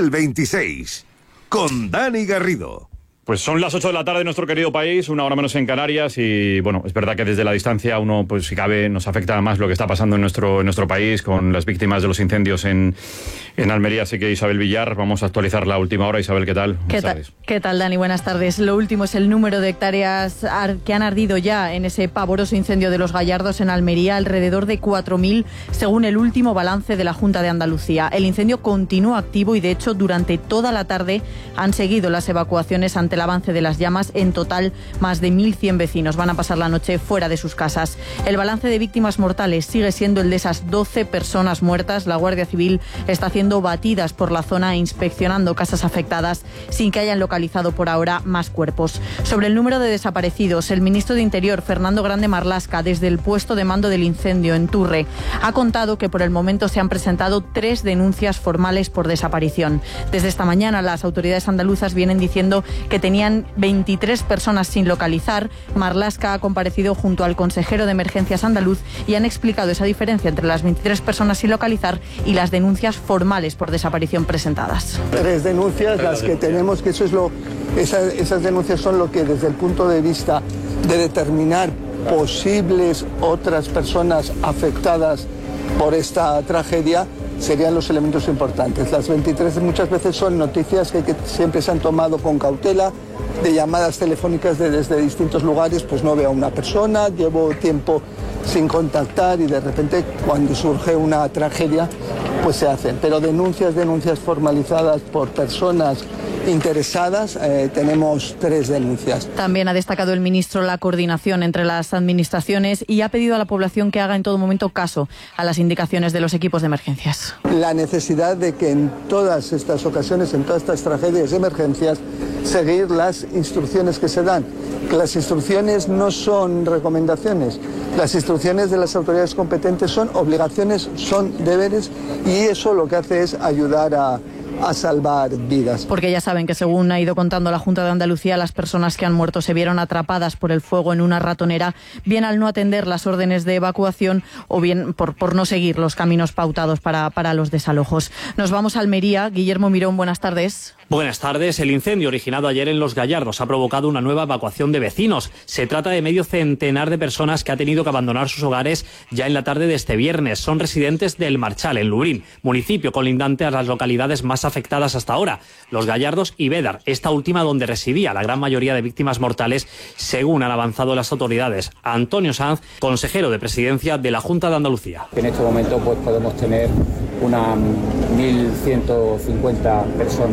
2026. Con Dani Garrido. Pues son las 8 de la tarde en nuestro querido país, 1 hora menos en Canarias, y bueno, es verdad que desde la distancia uno, pues si cabe, nos afecta más lo que está pasando en nuestro país con las víctimas de los incendios en Almería. Así que Isabel Villar, vamos a actualizar la última hora. Isabel, ¿qué tal? ¿Qué tal, Dani? Buenas tardes. Lo último es el número de hectáreas que han ardido ya en ese pavoroso incendio de Los Gallardos en Almería, alrededor de 4.000, según el último balance de la Junta de Andalucía. El incendio continúa activo y, de hecho, durante toda la tarde han seguido las evacuaciones ante el avance de las llamas. En total, más de 1.100 vecinos van a pasar la noche fuera de sus casas. El balance de víctimas mortales sigue siendo el de esas 12 personas muertas. La Guardia Civil está haciendo batidas por la zona e inspeccionando casas afectadas sin que hayan localizado por ahora más cuerpos. Sobre el número de desaparecidos, el ministro de Interior, Fernando Grande Marlaska, desde el puesto de mando del incendio en Turre, ha contado que por el momento se han presentado 3 denuncias formales por desaparición. Desde esta mañana las autoridades andaluzas vienen diciendo que tenían 23 personas sin localizar. Marlaska ha comparecido junto al consejero de Emergencias andaluz y han explicado esa diferencia entre las 23 personas sin localizar y las denuncias formales por desaparición presentadas. 3 denuncias, las que tenemos, que eso es esas denuncias son lo que desde el punto de vista de determinar posibles otras personas afectadas por esta tragedia serían los elementos importantes. Las 23 muchas veces son noticias que siempre se han tomado con cautela, de llamadas telefónicas desde distintos lugares, pues no veo a una persona, llevo tiempo sin contactar y de repente cuando surge una tragedia pues se hacen. Pero denuncias formalizadas por personas interesadas, tenemos 3 denuncias. También ha destacado el ministro la coordinación entre las administraciones y ha pedido a la población que haga en todo momento caso a las indicaciones de los equipos de emergencias. La necesidad de que en todas estas ocasiones, en todas estas tragedias y emergencias, seguir las instrucciones que se dan. Que las instrucciones no son recomendaciones, las instrucciones de las autoridades competentes son obligaciones, son deberes, y eso lo que hace es ayudar a salvar vidas. Porque ya saben que, según ha ido contando la Junta de Andalucía, las personas que han muerto se vieron atrapadas por el fuego en una ratonera, bien al no atender las órdenes de evacuación o bien por no seguir los caminos pautados para los desalojos. Nos vamos a Almería. Guillermo Mirón, buenas tardes. Buenas tardes. El incendio originado ayer en Los Gallardos ha provocado una nueva evacuación de vecinos. Se trata de medio centenar de personas que ha tenido que abandonar sus hogares ya en la tarde de este viernes. Son residentes del Marchal, en Lubrín, municipio colindante a las localidades más afectadas hasta ahora, Los Gallardos y Bédar, esta última donde residía la gran mayoría de víctimas mortales, según han avanzado las autoridades. Antonio Sanz, consejero de Presidencia de la Junta de Andalucía. En este momento pues podemos tener unas 1.150 personas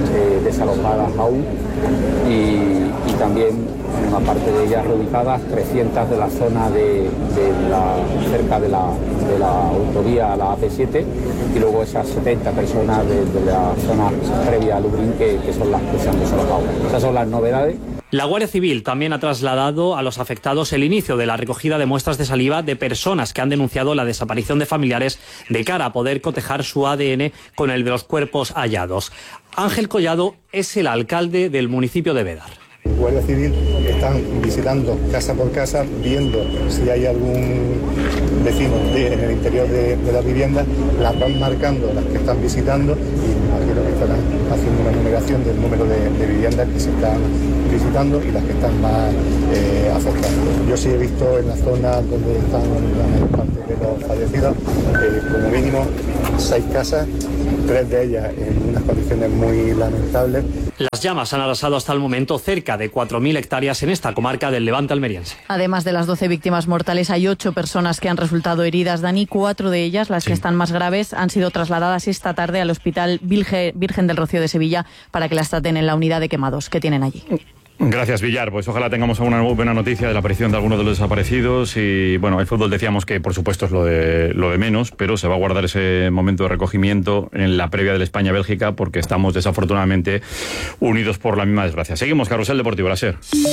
desalojadas aún y también una parte de ellas reubicadas, 300 de la zona cerca de la autovía, la AP7, y luego esas 70 personas de la zona previa a Lublin que son las que se han desalojado. Esas son las novedades. La Guardia Civil también ha trasladado a los afectados el inicio de la recogida de muestras de saliva de personas que han denunciado la desaparición de familiares de cara a poder cotejar su ADN con el de los cuerpos hallados. Ángel Collado es el alcalde del municipio de Bédar. Guardia Civil están visitando casa por casa, viendo si hay algún vecino en el interior de la vivienda, las van marcando las que están visitando y imagino que estarán haciendo una numeración del número de viviendas que se están visitando y las que están más afectadas. Yo sí he visto en la zona donde están la mayor parte de los fallecidos, como mínimo 6 casas, 3 de ellas en unas condiciones muy lamentables. Las llamas han arrasado hasta el momento cerca de 4.000 hectáreas en esta comarca del Levante almeriense. Además de las 12 víctimas mortales, hay 8 personas que han resultado heridas. Dani, 4 de ellas, las que están más graves, han sido trasladadas esta tarde al Hospital Virgen del Rocío de Sevilla para que las traten en la unidad de quemados que tienen allí. Gracias, Villar. Pues ojalá tengamos alguna buena noticia de la aparición de algunos de los desaparecidos. Y bueno, el fútbol decíamos que por supuesto es lo de menos, pero se va a guardar ese momento de recogimiento en la previa del España-Bélgica porque estamos desafortunadamente unidos por la misma desgracia. Seguimos, Carrusel Deportivo, la SER.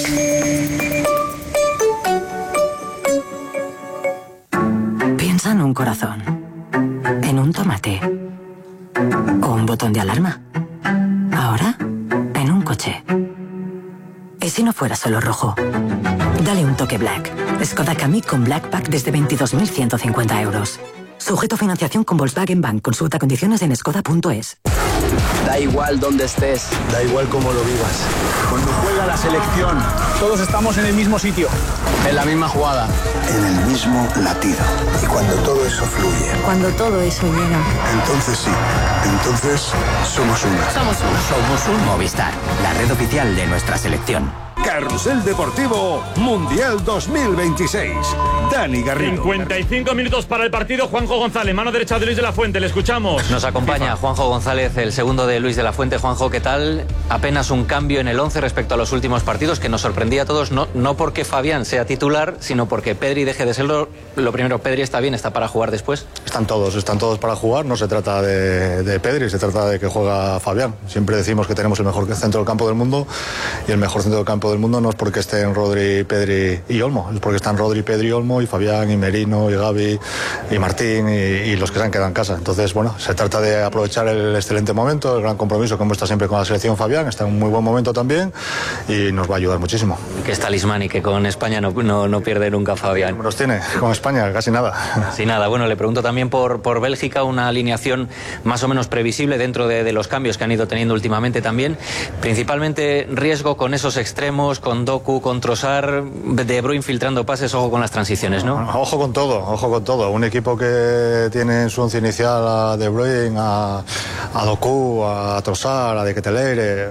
Piensa en un corazón, en un tomate o un botón de alarma. Ahora, en un coche. ¿Y si no fuera solo rojo? Dale un toque Black. Skoda Kamiq con Black Pack desde 22.150 euros. Sujeto a financiación con Volkswagen Bank. Consulta condiciones en skoda.es. Da igual dónde estés. Da igual cómo lo vivas. Cuando juega la selección, todos estamos en el mismo sitio. En la misma jugada. En el mismo latido. Y cuando todo eso fluye. Cuando todo eso llega. Entonces sí. Entonces somos una. Somos un Movistar. La red oficial de nuestra selección. Carrusel Deportivo Mundial 2026. Dani Garrido. 55 minutos para el partido. Juanjo González, mano derecha de Luis de la Fuente. Le escuchamos. Nos acompaña Juanjo González, el segundo de Luis de la Fuente. Juanjo, ¿qué tal? Apenas un cambio en el 11 respecto a los últimos partidos que nos sorprendía a todos, no porque Fabián sea titular, sino porque Pedri deje de serlo. Lo primero, Pedri está bien, está para jugar después. Están todos para jugar. No se trata de Pedri, se trata de que juega Fabián. Siempre decimos que tenemos el mejor centro del campo del mundo y el mejor centro del campo del mundo no es porque estén Rodri, Pedri y Olmo, es porque están Rodri, Pedri, Olmo y Fabián y Merino y Gavi y Martín y los que se han quedado en casa. Entonces, bueno, se trata de aprovechar el excelente momento, el gran compromiso que muestra siempre con la selección Fabián, está en un muy buen momento también y nos va a ayudar muchísimo. Que es talismán y que con España no pierde nunca Fabián. ¿Qué números tiene con España? Casi nada. Casi nada. Bueno, le pregunto también por Bélgica, una alineación más o menos previsible dentro de los cambios que han ido teniendo últimamente también. Principalmente riesgo con esos extremos, con Doku, con Trossard, De Bruyne filtrando pases, ojo con las transiciones, ¿no? Ojo con todo. Un equipo que tiene en su once inicial a De Bruyne, a Doku, a Trossard, a De Ketelaere,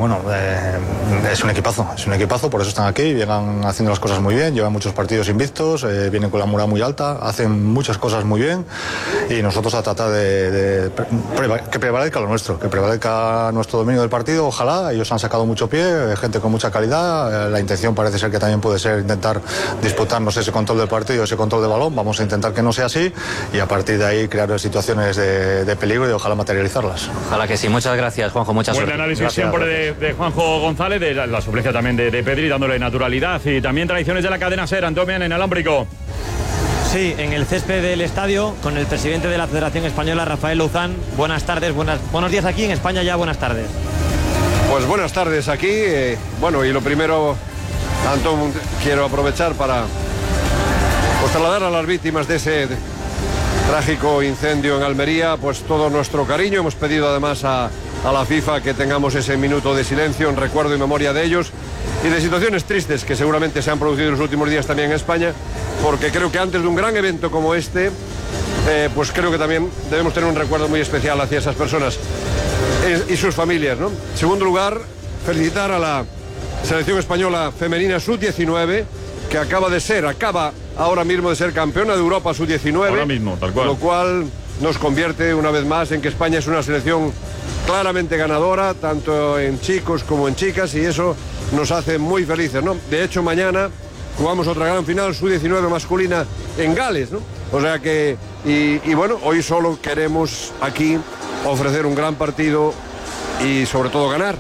es un equipazo, por eso están aquí, llegan haciendo las cosas muy bien, llevan muchos partidos invictos, vienen con la moral muy alta, hacen muchas cosas muy bien y nosotros a tratar de que prevalezca lo nuestro, que prevalezca nuestro dominio del partido, ojalá. Ellos han sacado mucho pie, gente con mucha calidad, la intención parece ser que también puede ser intentar disputarnos ese control del partido, ese control de balón, vamos a intentar que no sea así y a partir de ahí crear situaciones de peligro y ojalá materializarlas. Ojalá que sí, muchas gracias Juanjo, mucha suerte. Buen análisis siempre de Juanjo González, de la suplencia también de Pedri, dándole naturalidad y también tradiciones de la cadena SER. Antonio en Alámbrico. Sí, en el césped del estadio, con el presidente de la Federación Española, Rafael Louzán. Buenas tardes, buenos días aquí en España ya, buenas tardes. Pues buenas tardes aquí. Y lo primero, Antón, quiero aprovechar para trasladar a las víctimas de ese trágico incendio en Almería, pues todo nuestro cariño. Hemos pedido además a la FIFA que tengamos ese minuto de silencio en recuerdo y memoria de ellos y de situaciones tristes que seguramente se han producido en los últimos días también en España, porque creo que antes de un gran evento como este, pues creo que también debemos tener un recuerdo muy especial hacia esas personas y sus familias, ¿no? En segundo lugar, felicitar a la selección española femenina sub-19, que acaba ahora mismo de ser campeona de Europa sub-19. Ahora mismo, tal cual. Lo cual nos convierte una vez más en que España es una selección claramente ganadora, tanto en chicos como en chicas, y eso nos hace muy felices, ¿no? De hecho, mañana jugamos otra gran final, Sub-19 masculina en Gales, ¿no? O sea que, y bueno, hoy solo queremos aquí ofrecer un gran partido y sobre todo ganar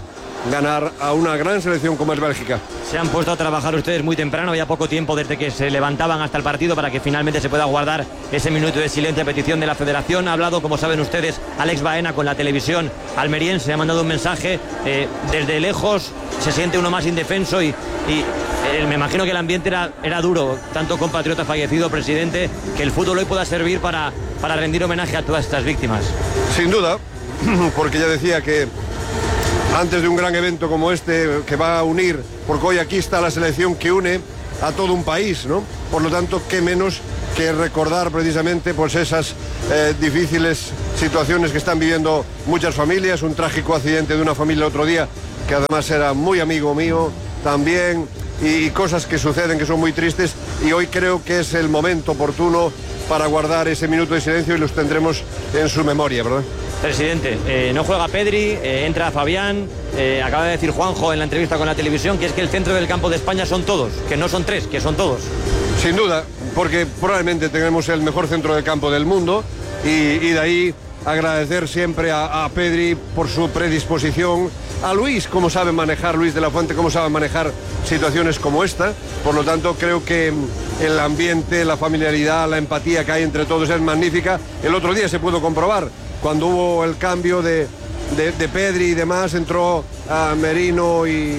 a una gran selección como es Bélgica. Se han puesto a trabajar ustedes muy temprano, ya poco tiempo desde que se levantaban hasta el partido para que finalmente se pueda guardar ese minuto de silencio a petición de la Federación. Ha hablado, como saben ustedes, Alex Baena con la televisión almeriense, ha mandado un mensaje. Desde lejos se siente uno más indefenso y me imagino que el ambiente era duro, tanto compatriota fallecido, presidente, que el fútbol hoy pueda servir para rendir homenaje a todas estas víctimas. Sin duda, porque ya decía que antes de un gran evento como este, que va a unir, porque hoy aquí está la selección que une a todo un país, ¿no? Por lo tanto, qué menos que recordar precisamente pues esas difíciles situaciones que están viviendo muchas familias, un trágico accidente de una familia el otro día, que además era muy amigo mío también, y cosas que suceden que son muy tristes, y hoy creo que es el momento oportuno para guardar ese minuto de silencio y los tendremos en su memoria, ¿verdad? Presidente, no juega Pedri, entra Fabián, acaba de decir Juanjo en la entrevista con la televisión que es que el centro del campo de España son todos, que no son tres, que son todos. Sin duda, porque probablemente tenemos el mejor centro de campo del mundo y de ahí agradecer siempre a Pedri por su predisposición, a Luis, cómo sabe manejar, Luis de la Fuente, cómo sabe manejar situaciones como esta. Por lo tanto, creo que el ambiente, la familiaridad, la empatía que hay entre todos es magnífica. El otro día se pudo comprobar, cuando hubo el cambio de Pedri y demás, entró a Merino y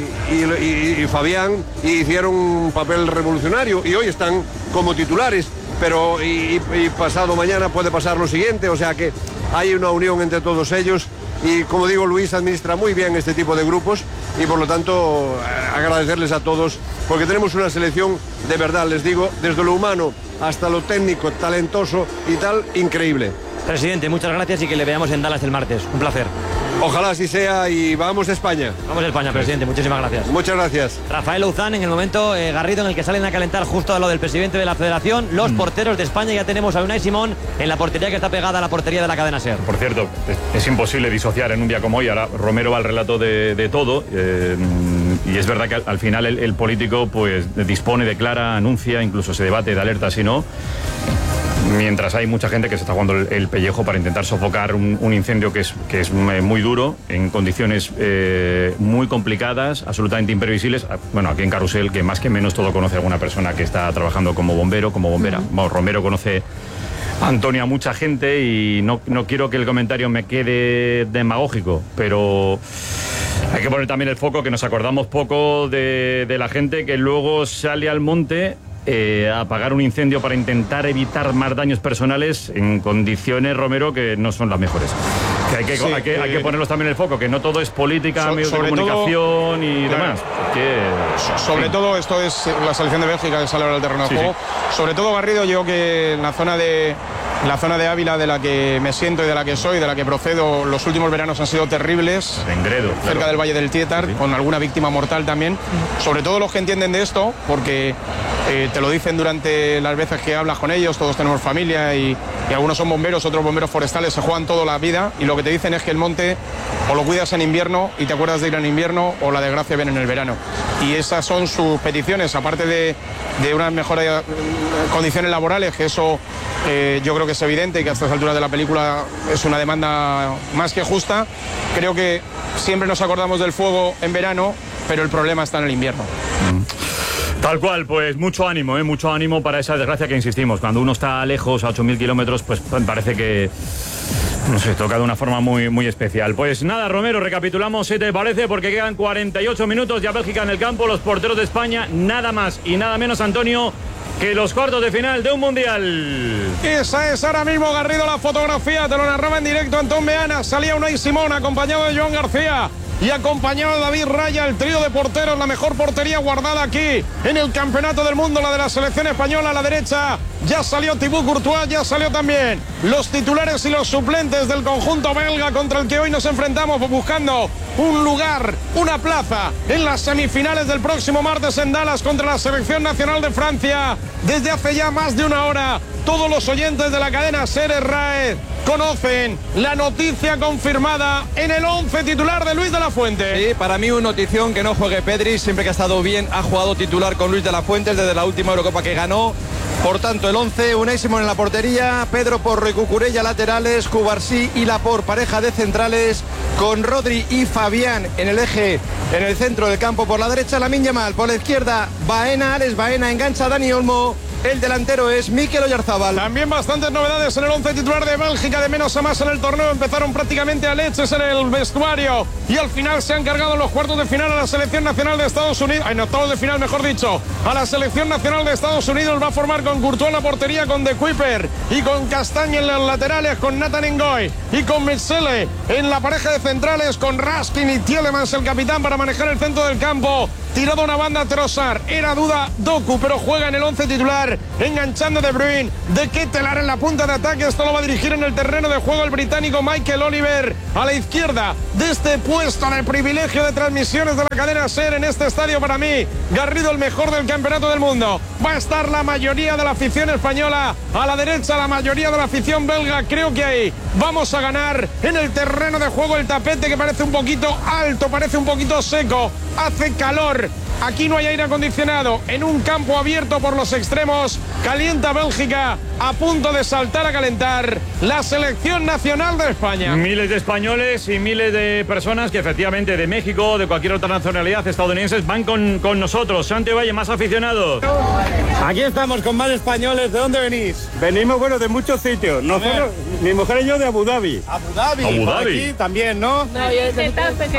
Fabián y hicieron un papel revolucionario y hoy están como titulares, pero y pasado mañana puede pasar lo siguiente, o sea que hay una unión entre todos ellos y, como digo, Luis administra muy bien este tipo de grupos y por lo tanto agradecerles a todos, porque tenemos una selección de verdad, les digo, desde lo humano hasta lo técnico, talentoso y tal, increíble. Presidente, muchas gracias y que le veamos en Dallas el martes. Un placer. Ojalá así sea y vamos a España. Vamos a España, presidente. Muchísimas gracias. Muchas gracias. Rafael Louzán, en el momento, Garrido, en el que salen a calentar justo a lo del presidente de la Federación. Los porteros de España, ya tenemos a Unai Simón en la portería que está pegada a la portería de la cadena SER. Por cierto, es imposible disociar en un día como hoy. Ahora Romero va al relato de todo. Y es verdad que al final el político pues dispone, declara, anuncia, incluso se debate de alerta si no. Mientras hay mucha gente que se está jugando el pellejo para intentar sofocar un incendio que es muy duro, en condiciones muy complicadas, absolutamente imprevisibles. Bueno, aquí en Carrusel, que más que menos todo conoce a alguna persona que está trabajando como bombero, como bombera. Bueno, Romero conoce a Antonio, a mucha gente, y no quiero que el comentario me quede demagógico, pero hay que poner también el foco, que nos acordamos poco de la gente que luego sale al monte a apagar un incendio para intentar evitar más daños personales en condiciones, Romero, que no son las mejores. Que hay que ponerlos también en el foco, que no todo es política, medios de comunicación y demás. Sobre todo, esto es la selección de Bélgica que sale ahora al terreno de juego. Sí. Sobre todo, Garrido, yo que en la zona de Ávila, de la que me siento y de la que soy, de la que procedo, los últimos veranos han sido terribles. En Gredo, cerca del Valle del Tietar, con alguna víctima mortal también. Sobre todo los que entienden de esto, porque te lo dicen durante las veces que hablas con ellos, todos tenemos familia y algunos son bomberos, otros bomberos forestales, se juegan toda la vida y lo que te dicen es que el monte o lo cuidas en invierno y te acuerdas de ir en invierno, o la desgracia viene en el verano. Y esas son sus peticiones, aparte de unas mejores condiciones laborales, que eso yo creo que es evidente y que a estas alturas de la película es una demanda más que justa. Creo que siempre nos acordamos del fuego en verano, pero el problema está en el invierno. Tal cual, pues mucho ánimo para esa desgracia que insistimos. Cuando uno está lejos, a 8.000 kilómetros, pues parece que, no sé, toca de una forma muy, muy especial. Pues nada, Romero, recapitulamos, si te parece, porque quedan 48 minutos ya Bélgica en el campo, los porteros de España, nada más y nada menos, Antonio, que los cuartos de final de un mundial. Esa es ahora mismo, Garrido, la fotografía, te lo narraba en directo Antón Meana. Salía Unai Simón acompañado de Joan García y acompañado de David Raya, el trío de porteros, la mejor portería guardada aquí en el Campeonato del Mundo, la de la selección española. A la derecha ya salió Thibaut Courtois, ya salió también los titulares y los suplentes del conjunto belga contra el que hoy nos enfrentamos, buscando un lugar, una plaza en las semifinales del próximo martes en Dallas contra la selección nacional de Francia. Desde hace ya más de una hora, todos los oyentes de la cadena SER RAE conocen la noticia confirmada en el 11 titular de Luis de la Fuente. Sí, para mí una notición que no juegue Pedri, siempre que ha estado bien ha jugado titular con Luis de la Fuente desde la última Eurocopa que ganó. Por tanto, el 11, Unai Simón en la portería, Pedro Porro y Cucurella laterales, Cubarsí y Laporte pareja de centrales, con Rodri y Fabián en el eje, en el centro del campo por la derecha, Lamine Yamal, por la izquierda Baena, Alex Baena, engancha Dani Olmo. El delantero es Mikel Oyarzábal. También bastantes novedades en el 11 titular de Bélgica, de menos a más en el torneo. Empezaron prácticamente a leches en el vestuario y al final se han cargado en los cuartos de final a la selección nacional de Estados Unidos, en octavos de final mejor dicho, a la selección nacional de Estados Unidos. Va a formar con Courtois en la portería, con De Kuyper y con Castagne en los laterales, con Nathan Ngoy y con Metsele en la pareja de centrales, con Raskin y Tielemans el capitán para manejar el centro del campo. Tirado a una banda Trossard, era duda Doku, pero juega en el 11 titular, enganchando De Bruyne, de Ketelaere en la punta de ataque. Esto lo va a dirigir en el terreno de juego el británico Michael Oliver. A la izquierda de este puesto de privilegio de transmisiones de la cadena SER en este estadio, para mí, Garrido, el mejor del campeonato del mundo. Va a estar la mayoría de la afición española, a la derecha la mayoría de la afición belga. Creo que ahí vamos a ganar. En el terreno de juego el tapete, que parece un poquito alto, parece un poquito seco, hace calor. Aquí no hay aire acondicionado, en un campo abierto por los extremos, calienta Bélgica, a punto de saltar a calentar la selección nacional de España. Miles de españoles y miles de personas que efectivamente de México, de cualquier otra nacionalidad, estadounidenses, van con nosotros. Santi Valle, más aficionados. Aquí estamos con más españoles. ¿De dónde venís? Venimos, bueno, de muchos sitios. Nosotros, mi mujer y yo, de Abu Dhabi. Abu Dhabi. Abu Dhabi. Aquí también, ¿no? No, yo de Getafe.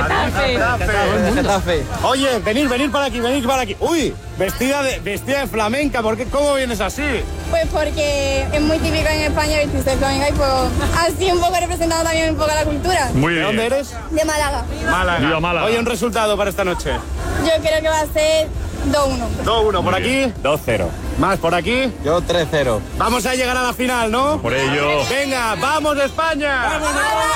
Getafe. Oye, venid para aquí. Uy, vestida de flamenca. ¿Cómo vienes así? Pues porque es muy típico en España vestirse de flamenca y pues así un poco representado también un poco la cultura. Muy bien. ¿De dónde eres? De Málaga. Málaga. Oye, un resultado para esta noche. Yo creo que va a ser 2-1. 2-1 por aquí. 2-0. Más por aquí. Yo 3-0. Vamos a llegar a la final, ¿no? Por ello. Venga, vamos España. ¡Vamos!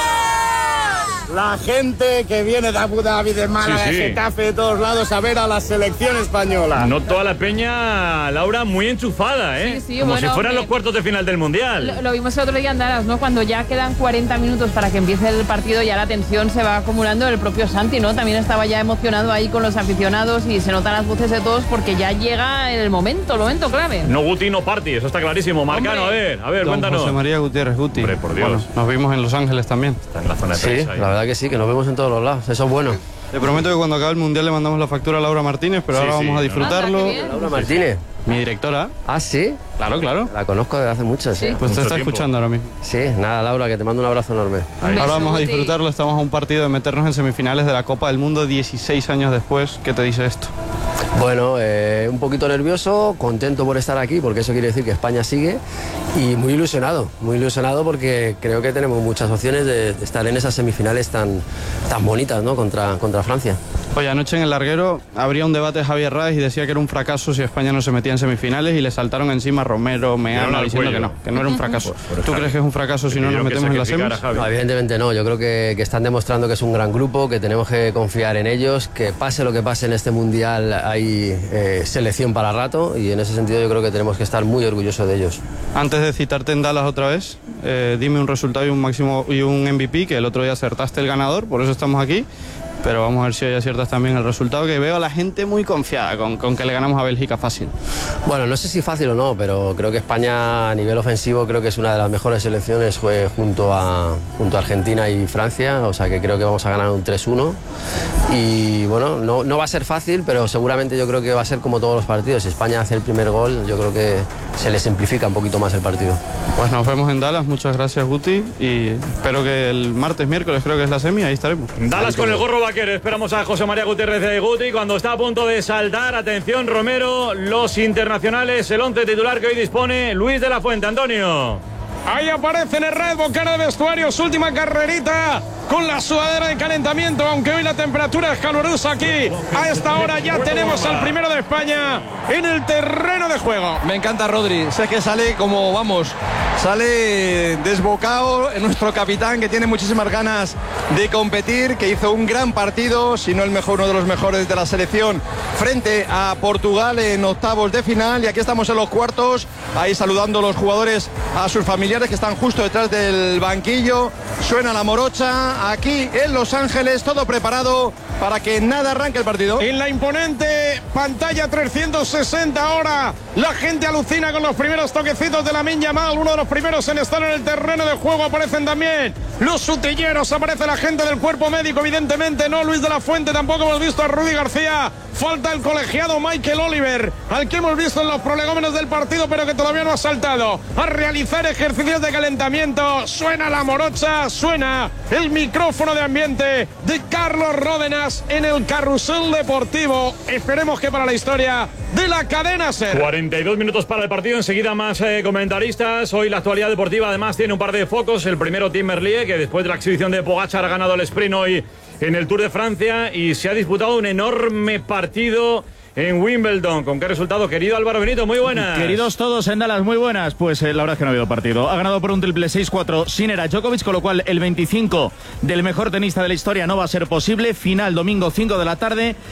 La gente que viene de Abu Dhabi, de Málaga, de Getafe, de todos lados a ver a la selección española. No toda la peña, Laura, muy enchufada, ¿eh? Sí, como bueno, si fueran los cuartos de final del Mundial. Lo vimos el otro día en Dallas, ¿no? Cuando ya quedan 40 minutos para que empiece el partido, ya la tensión se va acumulando. El propio Santi, ¿no? También estaba ya emocionado ahí con los aficionados y se notan las voces de todos porque ya llega el momento clave. No Guti, no party, eso está clarísimo. Marcano, a ver, cuéntanos. José María Gutiérrez, Guti. Hombre, por Dios. Bueno, nos vimos en Los Ángeles también. Está en la zona de prensa. Sí, la verdad que sí, que nos vemos en todos los lados. Eso es bueno. Te prometo que cuando acabe el Mundial le mandamos la factura a Laura Martínez, pero ahora vamos a disfrutarlo. Laura Martínez. Mi directora. ¿Ah, sí? Claro. La conozco desde hace mucho, sí. Pues te está escuchando ahora mismo. Sí, nada, Laura, que te mando un abrazo enorme. Ahora vamos a disfrutarlo. Estamos a un partido de meternos en semifinales de la Copa del Mundo 16 años después. ¿Qué te dice esto? Bueno, un poquito nervioso, contento por estar aquí, porque eso quiere decir que España sigue, y muy ilusionado porque creo que tenemos muchas opciones de estar en esas semifinales tan bonitas, ¿no? Contra Francia. Oye, anoche en el larguero habría un debate de Javier Ráez y decía que era un fracaso si España no se metía en semifinales, y le saltaron encima Romero, Meana, diciendo que no era un fracaso. ¿Tú crees que es un fracaso si no nos metemos en las semis? No, evidentemente no, yo creo que están demostrando que es un gran grupo, que tenemos que confiar en ellos, que pase lo que pase en este Mundial hay selección para rato, y en ese sentido yo creo que tenemos que estar muy orgullosos de ellos. Antes de citarte en Dallas otra vez, dime un resultado y un MVP, que el otro día acertaste el ganador, por eso estamos aquí. Pero vamos a ver si hoy aciertas también el resultado, que veo a la gente muy confiada con que le ganamos a Bélgica fácil. Bueno, no sé si fácil o no, pero creo que España a nivel ofensivo creo que es una de las mejores selecciones, junto a Argentina y Francia, o sea que creo que vamos a ganar un 3-1. Y bueno, no va a ser fácil, pero seguramente yo creo que va a ser como todos los partidos. Si España hace el primer gol, yo creo que se le simplifica un poquito más el partido. Pues nos vemos en Dallas, muchas gracias Guti, y espero que el miércoles creo que es la semi, ahí estaremos. Dallas con el gorro vaquero, esperamos a José María Gutiérrez de Guti cuando está a punto de saltar. Atención Romero, los internacionales, el 11 titular que hoy dispone Luis de la Fuente. Antonio. Ahí aparece en el Red Bull, cara de vestuario, su última carrerita con la sudadera de calentamiento, aunque hoy la temperatura es calurosa aquí. A esta hora ya tenemos al primero de España en el terreno de juego. Me encanta Rodri, sé que sale como, vamos, sale desbocado nuestro capitán, que tiene muchísimas ganas de competir, que hizo un gran partido, si no el mejor, uno de los mejores de la selección, frente a Portugal en octavos de final. Y aquí estamos en los cuartos, ahí saludando los jugadores a sus familiares que están justo detrás del banquillo. Suena la morocha aquí en Los Ángeles, todo preparado para que nada arranque el partido. En la imponente pantalla 360 ahora, la gente alucina con los primeros toquecitos de Lamine Yamal, uno de los primeros en estar en el terreno de juego. Aparecen también los utilleros, aparece la gente del cuerpo médico, evidentemente no Luis de la Fuente, tampoco hemos visto a Rudy García. Falta el colegiado Michael Oliver, al que hemos visto en los prolegómenos del partido, pero que todavía no ha saltado a realizar ejercicios de calentamiento. Suena la morocha, suena el micrófono de ambiente de Carlos Ródenas en el carrusel deportivo. Esperemos que para la historia de la cadena SER. 42 minutos para el partido, enseguida más comentaristas. Hoy la actualidad deportiva además tiene un par de focos. El primero, Tim Merlier, que después de la exhibición de Pogačar ha ganado el sprint hoy en el Tour de Francia y se ha disputado un enorme partido en Wimbledon. ¿Con qué resultado, querido Álvaro Benito? Muy buenas. Queridos todos en Dallas, muy buenas. Pues la verdad es que no ha habido partido. Ha ganado por un triple 6-4 Sinner a Djokovic, con lo cual el 25 del mejor tenista de la historia no va a ser posible. Final domingo 5 de la tarde.